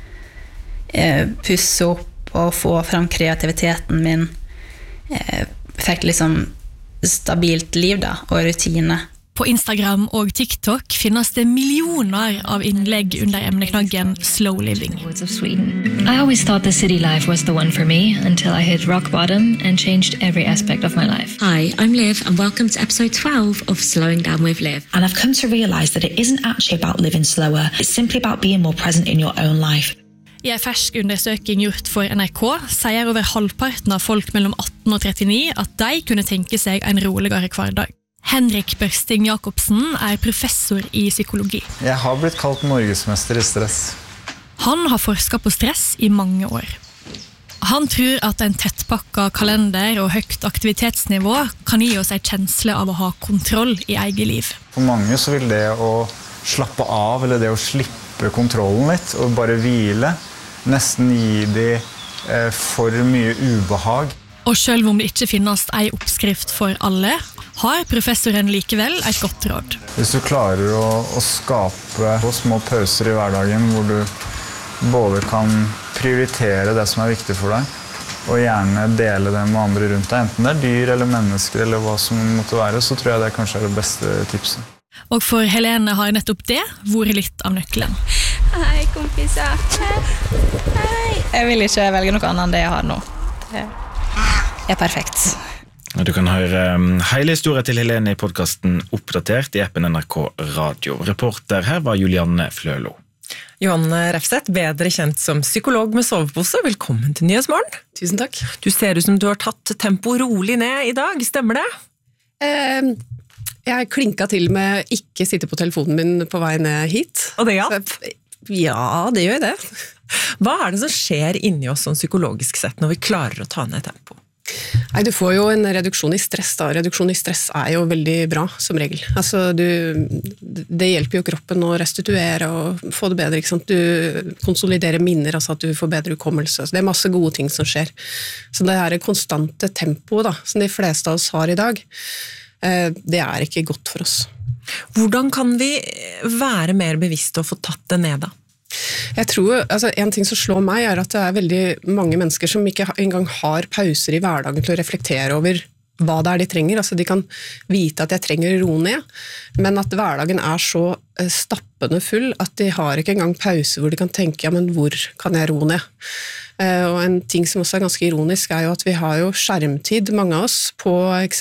pusse opp og få fram kreativiteten min. Jeg fikk liksom stabilt liv da, og rutine. På Instagram og TikTok finnes det millioner av innlegg under emneknaggen Slow Living. I always thought the city life was the one for me until I hit rock bottom and changed every aspect of my life. Hi, I'm Liv and welcome to episode 12 of Slowing Down with Liv. And I've come to realise that it isn't actually about living slower, it's simply about being more present in your own life. I en fersk undersøking gjort for NRK sier over halvparten av folk mellom 18 og 39 at de kunne tenke seg en roligere hverdag. Henrik Børsting Jakobsen er professor i psykologi. Jeg har blitt kalt norgesmester i stress. Han har forsket på stress i mange år. Han tror at en tettpakket kalender og høyt aktivitetsnivå kan gi oss en kjensle av å ha kontroll i eget liv. For mange så vil det å slappe av, eller det å slippe kontrollen litt, og bare hvile, nesten gi de for mye ubehag. Og selv om det ikke finnes en oppskrift for alle, har professoren likevel et godt råd. Hvis du klarer å skape små pauser i hverdagen, hvor du både kan prioritere det som er viktig for deg, og gjerne dele det med andre rundt deg, enten det er dyr eller mennesker eller hva som måtte være, så tror jeg det kanskje er det beste tipset. Og for Helene har nettopp det vært litt av nøkkelen. Hei, kompiser. Hei. Jeg vil ikke velge noe annet enn det jeg har nå. Det er perfekt. Du kan høre hele historien til Helene i podcasten Oppdatert i appen NRK Radio. Reporter her var Julianne Flølo. Johanne Refseth, bedre kjent som psykolog med sovepose. Velkommen til Nyhetsmorgen. Tusen takk. Du ser ut som du har tatt tempo rolig ned i dag, stemmer det? Jeg klinket til med ikke sitte på telefonen min på vei ned hit. Og det hjalp? Ja, det gjør det. Hva det som skjer inni oss sånn psykologisk sett når vi klarer å ta ned tempo? Nei, du får jo en reduksjon i stress da. Reduksjon i stress jo veldig bra, som regel. Altså, det hjelper jo kroppen å restituere og få det bedre, ikke sant? Du konsoliderer minner, altså at du får bedre hukommelse. Så det masse gode ting som skjer. Så det her konstante tempoet da, som de fleste av oss har i dag, det ikke godt for oss. Hvordan kan vi være mer bevisste og få tatt det ned da? Jeg tror, altså en ting som slår meg at det veldig mange mennesker som ikke engang har pauser i hverdagen til å reflektere over hva det de trenger. Altså de kan vite at jeg trenger ro ned, men at hverdagen så stappende full at de har ikke engang pause hvor de kan tenke, ja, men hvor kan jeg ro ned? Og en ting som også ganske ironisk jo at vi har jo skjermtid, mange av oss, på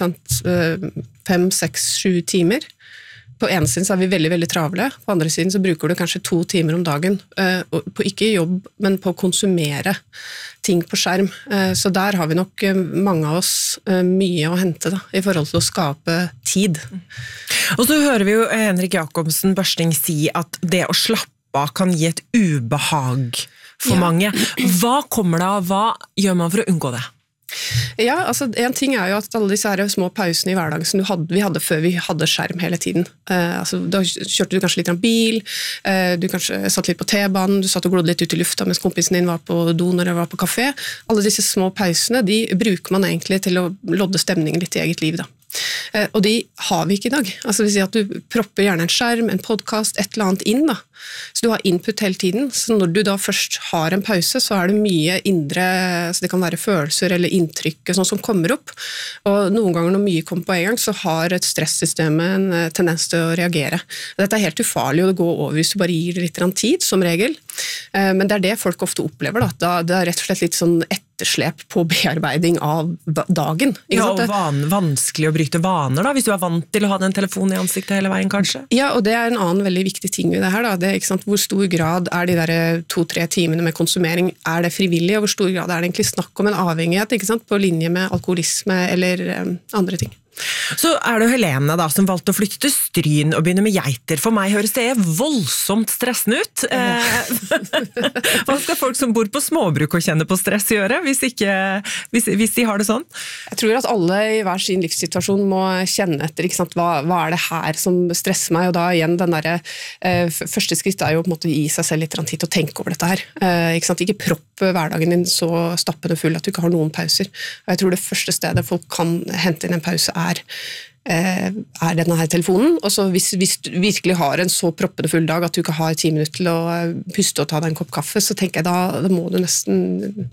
5, 6, 7 timer. På ene siden så vi veldig, veldig travle, på andre siden så bruker du kanskje 2 timer om dagen, på ikke jobb, men på å konsumere ting på skjerm. Så der har vi nok mange av oss mye å hente da, i forhold til å skape tid. Og så hører vi jo Henrik Jacobsen Børsting si at det å slappe av kan gi et ubehag for mange. Hva kommer det av? Hva gjør man for å unngå det? Ja, altså en ting jo at alle disse her små pausene i hverdagen som vi hadde før vi hadde skjerm hele tiden. Altså, da kjørte du kanskje litt bil, du kanskje satt litt på T-banen, du satt og glodde litt ut i lufta mens kompisen din var på do når du var på kafé. Alle disse små pausene, de bruker man egentlig til å lodde stemningen litt i eget liv da. Og de har vi ikke i dag. Altså det vil si at du propper gjerne en skjerm, en podcast, et eller annet inn da. Så du har input hele tiden, så når du da først har en pause, så det mye indre, så det kan være følelser eller inntrykk sånn som kommer opp. Og noen ganger når mye kommer på en gang, så har et stresssystem en tendens til å reagere. Dette helt ufarlig, og det går over hvis du bare gir det litt tid, som regel. Men det det folk ofte opplever da. Det rett og slett litt sånn etterslep på bearbeiding av dagen. Ja, og vanskelig å bryte vaner da, hvis du vant til å ha den telefonen i ansiktet hele veien kanskje? Ja, og det en annen veldig viktig ting ved det her da, det ikke sant, hvor stor grad de der 2-3 timene med konsumering, det frivillig, og hvor stor grad det egentlig snakk om en avhengighet, ikke sant, på linje med alkoholisme eller andre ting. Så det Helene da, som valgte å flytte til Stryn og begynne med geiter. For meg høres det voldsomt stressende ut. Hva skal folk som bor på småbruk og kjenner på stress gjøre, hvis de har det sånn? Jeg tror at alle i hver sin livssituasjon må kjenne etter, ikke sant? Hva det her som stresser meg, og da igjen den der, første skritt jo på en måte å gi seg selv litt tid til å tenke over dette her. Ikke sant? Ikke propp hverdagen din så stappende full at du ikke har noen pauser. Og jeg tror det første stedet folk kan hente inn en pause denne her telefonen, og så hvis du virkelig har en så proppende full dag at du ikke har 10 minutter til å puste og ta deg en kopp kaffe, så tenker jeg da må du nesten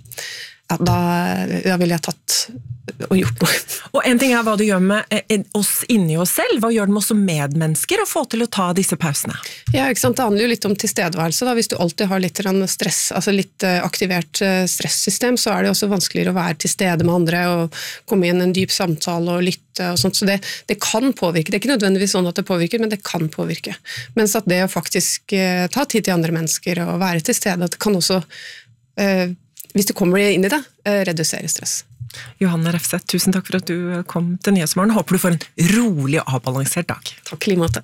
da ville jeg tatt og gjort noe. Og en ting hva du gjør med oss inni oss selv, hva gjør det med oss som medmennesker å få til å ta disse pausene? Ja, ikke sant, det handler jo litt om tilstedeværelse da, hvis du alltid har litt stress, altså litt aktivert stresssystem, så det også vanskeligere å være til stede med andre og komme inn i en dyp samtale og lytte og sånt, så det kan påvirke, det ikke nødvendigvis sånn at det påvirker, men det kan påvirke, mens at det å faktisk ta tid til andre mennesker og være til stede, at det kan også hvis du kommer inn i det, redusere stress. Johanne Refseth, tusen takk for at du kom til Nyhetsmorgen. Håper du får en rolig og avbalansert dag. Takk i like måte.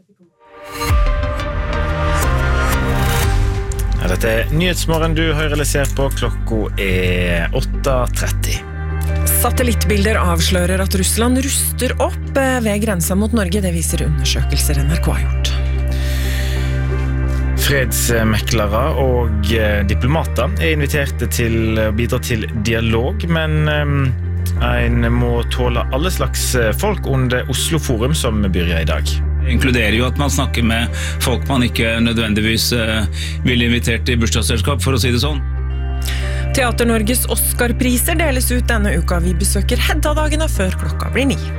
Dette Nyhetsmorgen du hører eller ser på, klokka 8:30. Satellittbilder avslører at Russland ruster opp ved grensa mot Norge. Det viser undersøkelser NRK har gjort. Fredsmeklere og diplomater inviterte til å bidra til dialog, men en må tåle alle slags folk under Oslo Forum som begynner i dag. Det inkluderer jo at man snakker med folk man ikke nødvendigvis vil invitere til bursdagsselskap, for å si det sånn. Teater Norges Oscar-priser deles ut denne uka. Vi besøker Hedda-dagene før klokka blir 9.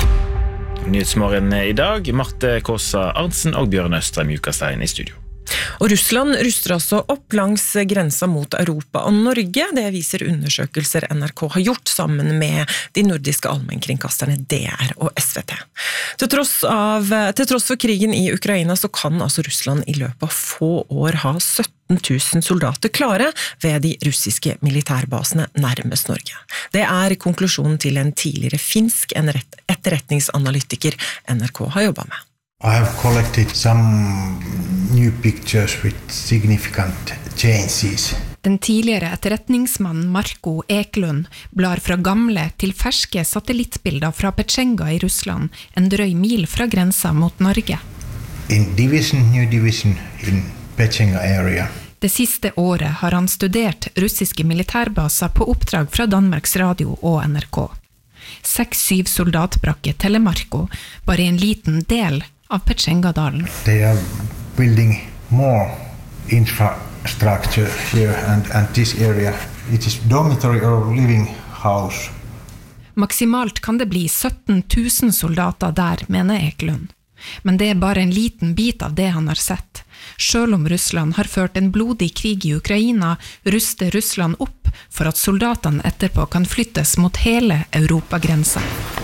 Nyhetsmorgen i dag, Marte Kåsa Arntzen og Bjørn Østrem Jukastein i studio. Og Russland ruster også opp langs grensa mot Europa og Norge. Det viser undersøkelser NRK har gjort sammen med de nordiske allmennkringkasterne DR og SVT. Til tross for krigen i Ukraina så kan altså Russland i løpet av få år ha 17 000 soldater klare ved de russiske militærbasene nærmest Norge. Det konklusjonen til en tidligere finsk etterretningsanalytiker NRK har jobbet med. I have collected some new pictures with significant changes. Den tidligere etterretningsmannen Marko Eklund blar fra gamle til ferske satellittbilder fra Petsjenga i Russland, en drøy mil fra grensa mot Norge. New division in Petsjenga area. Det siste året har han studert russiske militærbaser på oppdrag fra Danmarks Radio og NRK. 6-7 soldatbrakker teller Marko, bare en liten del av Petsjengadalen. They are building more infrastructure here and this area. It is dormitory or living house. Maksimalt kan det bli 17 000 soldater der, mener Eklund. Men det bare en liten bit av det han har sett. Selv om Russland har ført en blodig krig i Ukraina, ruster Russland opp for at soldatene etterpå kan flyttes mot hele Europagrensa.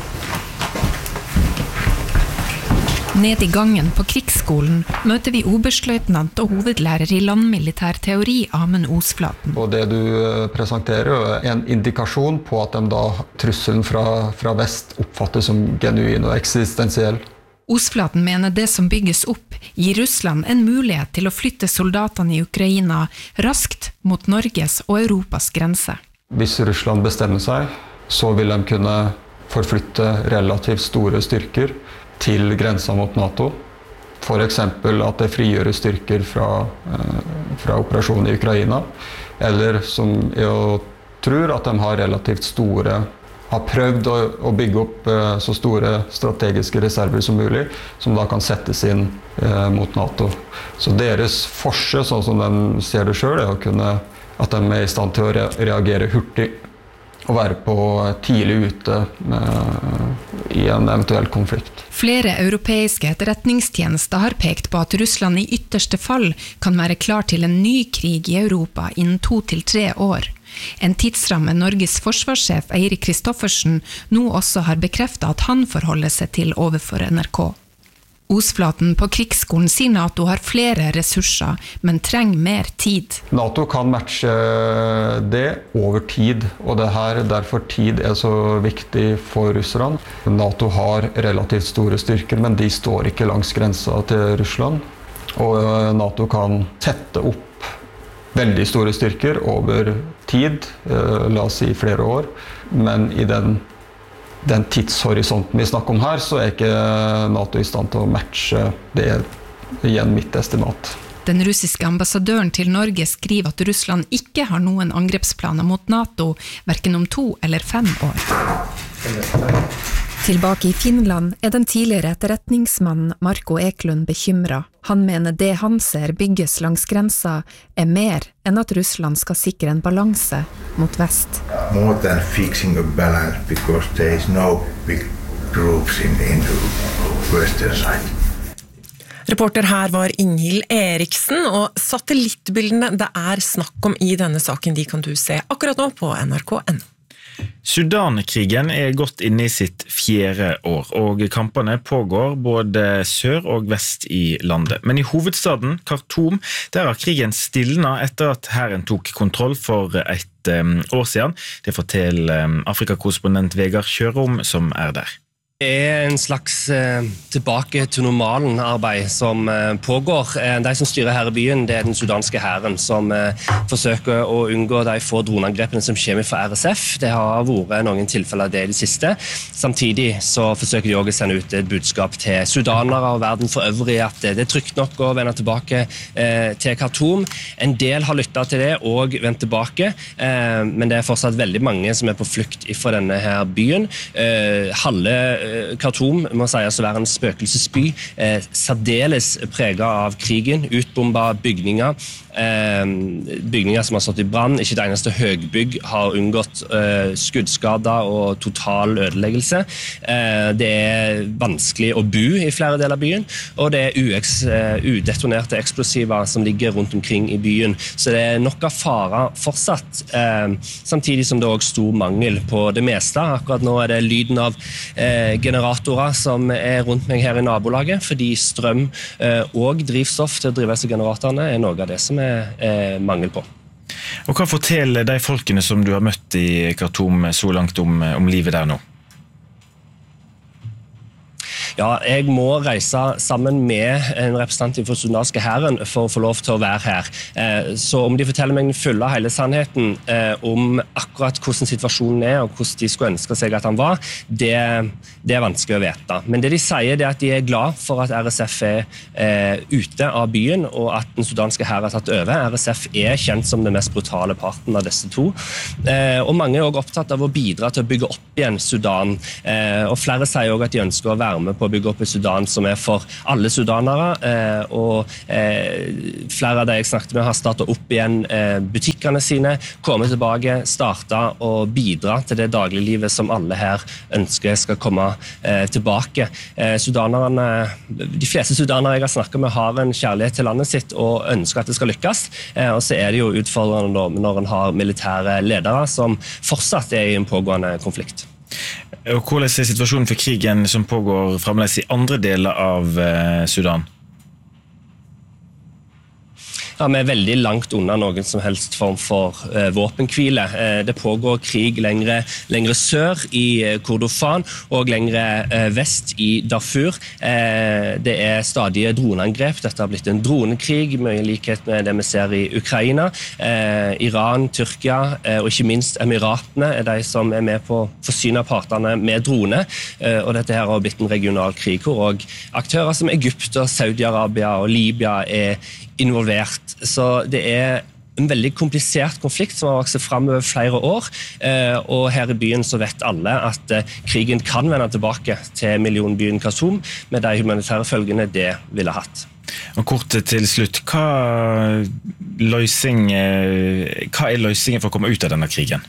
Ned i gangen på krigsskolen møter vi oberstløytnant og hovedlærer i landmilitær teori Amund Osflaten. Og det du presenterer en indikasjon på at trusselen fra vest oppfattes som genuin og eksistensiell. Osflaten mener det som bygges opp gir Russland en mulighet til å flytte soldatene i Ukraina raskt mot Norges og Europas grense. Hvis Russland bestemmer seg, så vil de kunne forflytte relativt store styrker til grensa mot NATO. For eksempel at det frigjøres styrker fra operasjonen i Ukraina, eller som jeg tror at de har prøvd å bygge opp så store strategiske reserver som mulig, som da kan settes inn mot NATO. Så deres forsøk, sånn som de ser det selv, at de er i stand til å reagere hurtig og være på tidlig ute i en eventuell konflikt. Flere europeiske etterretningstjenester har pekt på at Russland i ytterste fall kan være klar til en ny krig i Europa innen 2 til 3 år. En tidsramme Norges forsvarssjef Eirik Kristoffersen nå også har bekreftet at han forholder seg til overfor NRK. Osflaten på krigsskolen sier NATO har flere ressurser, men trenger mer tid. NATO kan matche det over tid, og derfor tid så viktig for Russland. NATO har relativt store styrker, men de står ikke langs grensa til Russland. Og NATO kan tette opp veldig store styrker over tid, la oss si flere år, men i den tidshorisonten vi snakker om her, så ikke NATO i stand til å matche det igjen mitt estimat. Den russiske ambassadøren til Norge skriver at Russland ikke har noen angrepsplaner mot NATO, hverken om 2 eller 5 år. Tilbake i Finland den tidligere etterretningsmannen Marko Eklund bekymret. Han mener det han ser bygges langs grensa mer enn at Russland skal sikre en balanse mot vest. More than fixing a balance because there is no big groups in the western side. Reporter her var Inghild Eriksen, og satellittbildene det snakk om i denne saken, de kan du se akkurat nå på NRK.no. Sudankrigen gått inne i sitt 4. år, og kampene pågår både sør og vest i landet. Men i hovedstaden, Khartoum, der har krigen stilnet etter at hæren tok kontroll for et år siden. Det forteller Afrikakorrespondent Vegard Kjørom som der. Det en slags tilbake til normalen arbeid som pågår. De som styrer her i byen, det den sudanske hæren som forsøker å unngå de få droneangrepene som kommer fra RSF. Det har vært noen tilfeller av det i det siste. Samtidig så forsøker de også å sende ut et budskap til sudanere og verden for øvrig at det trygt nok å vende tilbake til Khartoum. En del har lyttet til det og vendt tilbake, men det fortsatt veldig mange som på flukt fra denne her byen. Halve Khartoum må sies å være en spøkelsesby, særdeles preget av krigen, utbombet bygninger, bygninger som har stått i brann. Ikke det eneste høgbygg har unngått skuddskader og total ødeleggelse. Det vanskelig å bo i flere deler av byen, og det udetonerte eksplosiver som ligger rundt omkring i byen. Så det nok av fare fortsatt, samtidig som det også stor mangel på det meste. Akkurat nå det lyden av generatorer som rundt meg her i nabolaget, fordi strøm og drivstoff til å drive disse generatorene noe av det som mangel på. Og hva forteller de folkene som du har møtt i Khartoum så langt om livet der nå? Ja, jeg må reise sammen med en representant for sudanske hæren for å få lov til å være her. Så om de forteller meg den fulle hele sannheten om akkurat hvordan situasjonen og hvordan de skulle ønske seg at han var, det vanskelig å vite. Men det de sier at de glad for at RSF ute av byen, og at den sudanske hæren har tatt over. RSF kjent som den mest brutale parten av disse to. Og mange også opptatt av å bidra til å bygge opp igjen Sudan. Og flere sier også at de ønsker å være med på å bygge opp et Sudan som for alle sudanere, og flere av de jeg snakket med har startet opp igjen butikkene sine, kommet tilbake, startet og bidra til det dagliglivet som alle her ønsker skal komme tilbake. De fleste sudanere jeg har snakket med har en kjærlighet til landet sitt og ønsker at det skal lykkes, og så det jo utfordrende når en har militære ledere som fortsatt i en pågående konflikt. Og hvordan situasjonen for krigen som pågår fremdeles i andre deler av Sudan? Ja, vi veldig langt unna noen som helst form for våpenhvile. Det pågår krig lengre sør i Kordofan og lengre vest i Darfur. Det stadige droneangrep. Dette har blitt en dronekrig, mye i likhet med det vi ser i Ukraina. Iran, Tyrkia og ikke minst Emiratene de som med på å forsyne partene med drone. Og dette her har blitt en regional krig, hvor også aktører som Egypt og Saudi-Arabia og Libya involvert. Så det en veldig komplisert konflikt som har vokst frem over flere år, og her i byen så vet alle at krigen kan vende tilbake til millionbyen Khartoum med de humanitære følgene det ville hatt. Og kort til slutt, hva løsningen for å komme ut av denne krigen?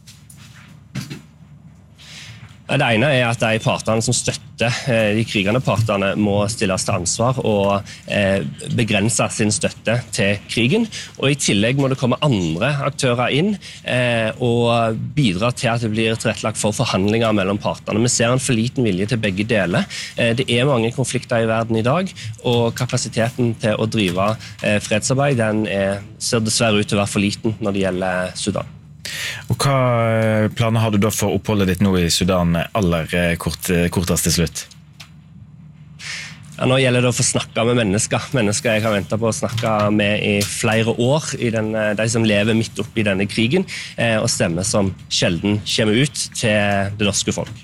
Det ene at de partene som støtter de krigende partene må stilles til ansvar og begrense sin støtte til krigen. Og i tillegg må det komme andre aktører inn og bidra til at det blir tilrettelagt for forhandlinger mellom partene. Vi ser en for liten vilje til begge deler. Det mange konflikter i verden i dag, og kapasiteten til å drive fredsarbeid den ser dessverre ut til å være for liten når det gjelder Sudan. Og hva planer har du da for oppholdet ditt nå i Sudan aller kortest til slutt? Ja, nå gjelder det å få snakke med mennesker jeg har ventet på å snakke med i flere år, de som lever midt oppe i denne krigen, og stemmer som sjelden kommer ut til det norske folk.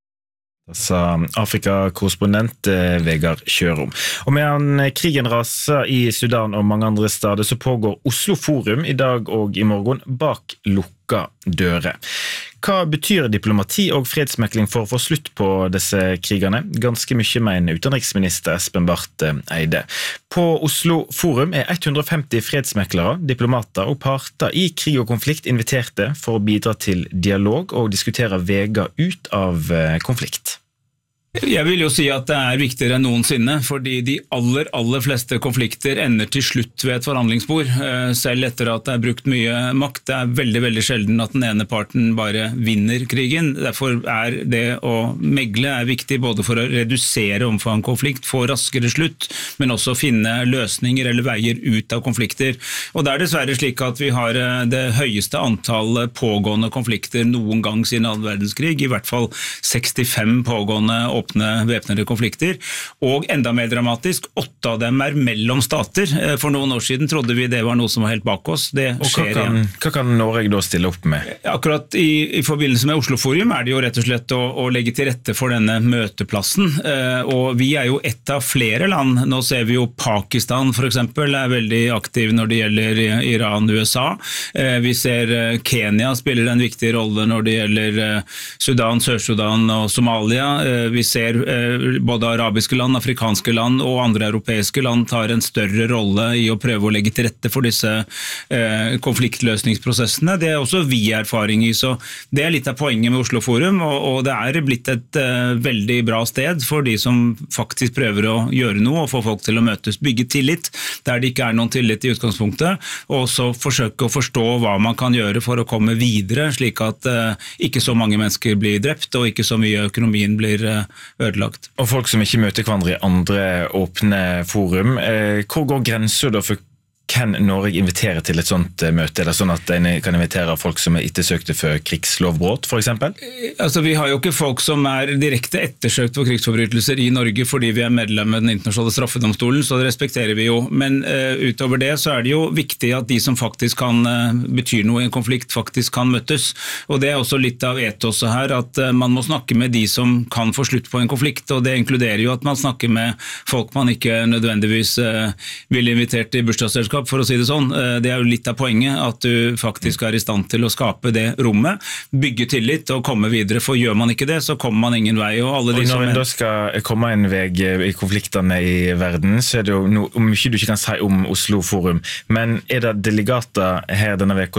Sa Afrika-korrespondent Vegard Kjørom. Og medan krigen raser i Sudan og mange andre steder, så pågår Oslo Forum i dag og i morgen bak lukka dører. Hva betyr diplomati og fredsmekling for å få slutt på disse krigene? Ganske mye mener utenriksminister Espen Barth Eide. På Oslo Forum 150 fredsmeklere, diplomater og parter i krig og konflikt inviterte for å bidra til dialog og diskutere veger ut av konflikt. Jeg vil jo si at det viktigere enn noensinne, fordi de aller fleste konflikter ender til slutt ved et forhandlingsbord, selv etter at det brukt mye makt. Det veldig sjelden at den ene parten bare vinner krigen. Derfor det å megle viktig både for å redusere omfang konflikt, få raskere slutt, men også finne løsninger eller veier ut av konflikter. Og det dessverre slik at vi har det høyeste antall pågående konflikter noen gang siden annen verdenskrig, i hvert fall 65 pågående åpne væpnede konflikter, og enda mer dramatisk, 8 av dem mellom stater. For noen år siden trodde vi det var noe som var helt bak oss. Det skjer igjen. Hva kan Norge da stille opp med? Akkurat i forbindelse med Oslo Forum det jo rett og slett å legge til rette for denne møteplassen, og vi jo ett av flere land. Nå ser vi jo Pakistan for eksempel veldig aktiv når det gjelder Iran, USA. Vi ser Kenya spiller en viktig rolle når det gjelder Sudan, Sør-Sudan og Somalia. Vi ser både arabiske land, afrikanske land og andre europeiske land tar en større rolle i å prøve å legge til rette for disse konfliktløsningsprosessene. Det også vi erfaring i, så det litt av poenget med Oslo Forum, og det blitt et veldig bra sted for de som faktisk prøver å gjøre noe og få folk til å møtes, bygge tillit, der det ikke noen tillit i utgangspunktet, og så forsøke å forstå hva man kan gjøre for å komme videre, slik at ikke så mange mennesker blir drept, og ikke så mye økonomien blir ødelagt. Og folk som ikke møter hverandre i andre åpne forum, hvor går grenser da for kan Norge invitere til et sånt møte? Er det sånn at en kan invitere folk som ettersøkte for krigslovbrot, for eksempel? Altså, vi har jo ikke folk som direkte ettersøkt for krigsforbrytelser i Norge fordi vi medlem med den internasjonale straffedomstolen, så det respekterer vi jo. Men utover det så det jo viktig at de som faktisk kan bety noe i en konflikt, faktisk kan møtes. Og det også litt av etoset her, at man må snakke med de som kan få slutt på en konflikt, og det inkluderer jo at man snakker med folk man ikke nødvendigvis vil invitere til bursdagsselskap, for å si det sånn. Det jo litt av poenget, at du faktisk i stand til å skape det rommet, bygge tillit og komme videre, for gjør man ikke det, så kommer man ingen vei. Og alle de når en da skal komme en vei i konfliktene i verden, så det jo mye du ikke kan si om Oslo Forum, men det delegater her denne veka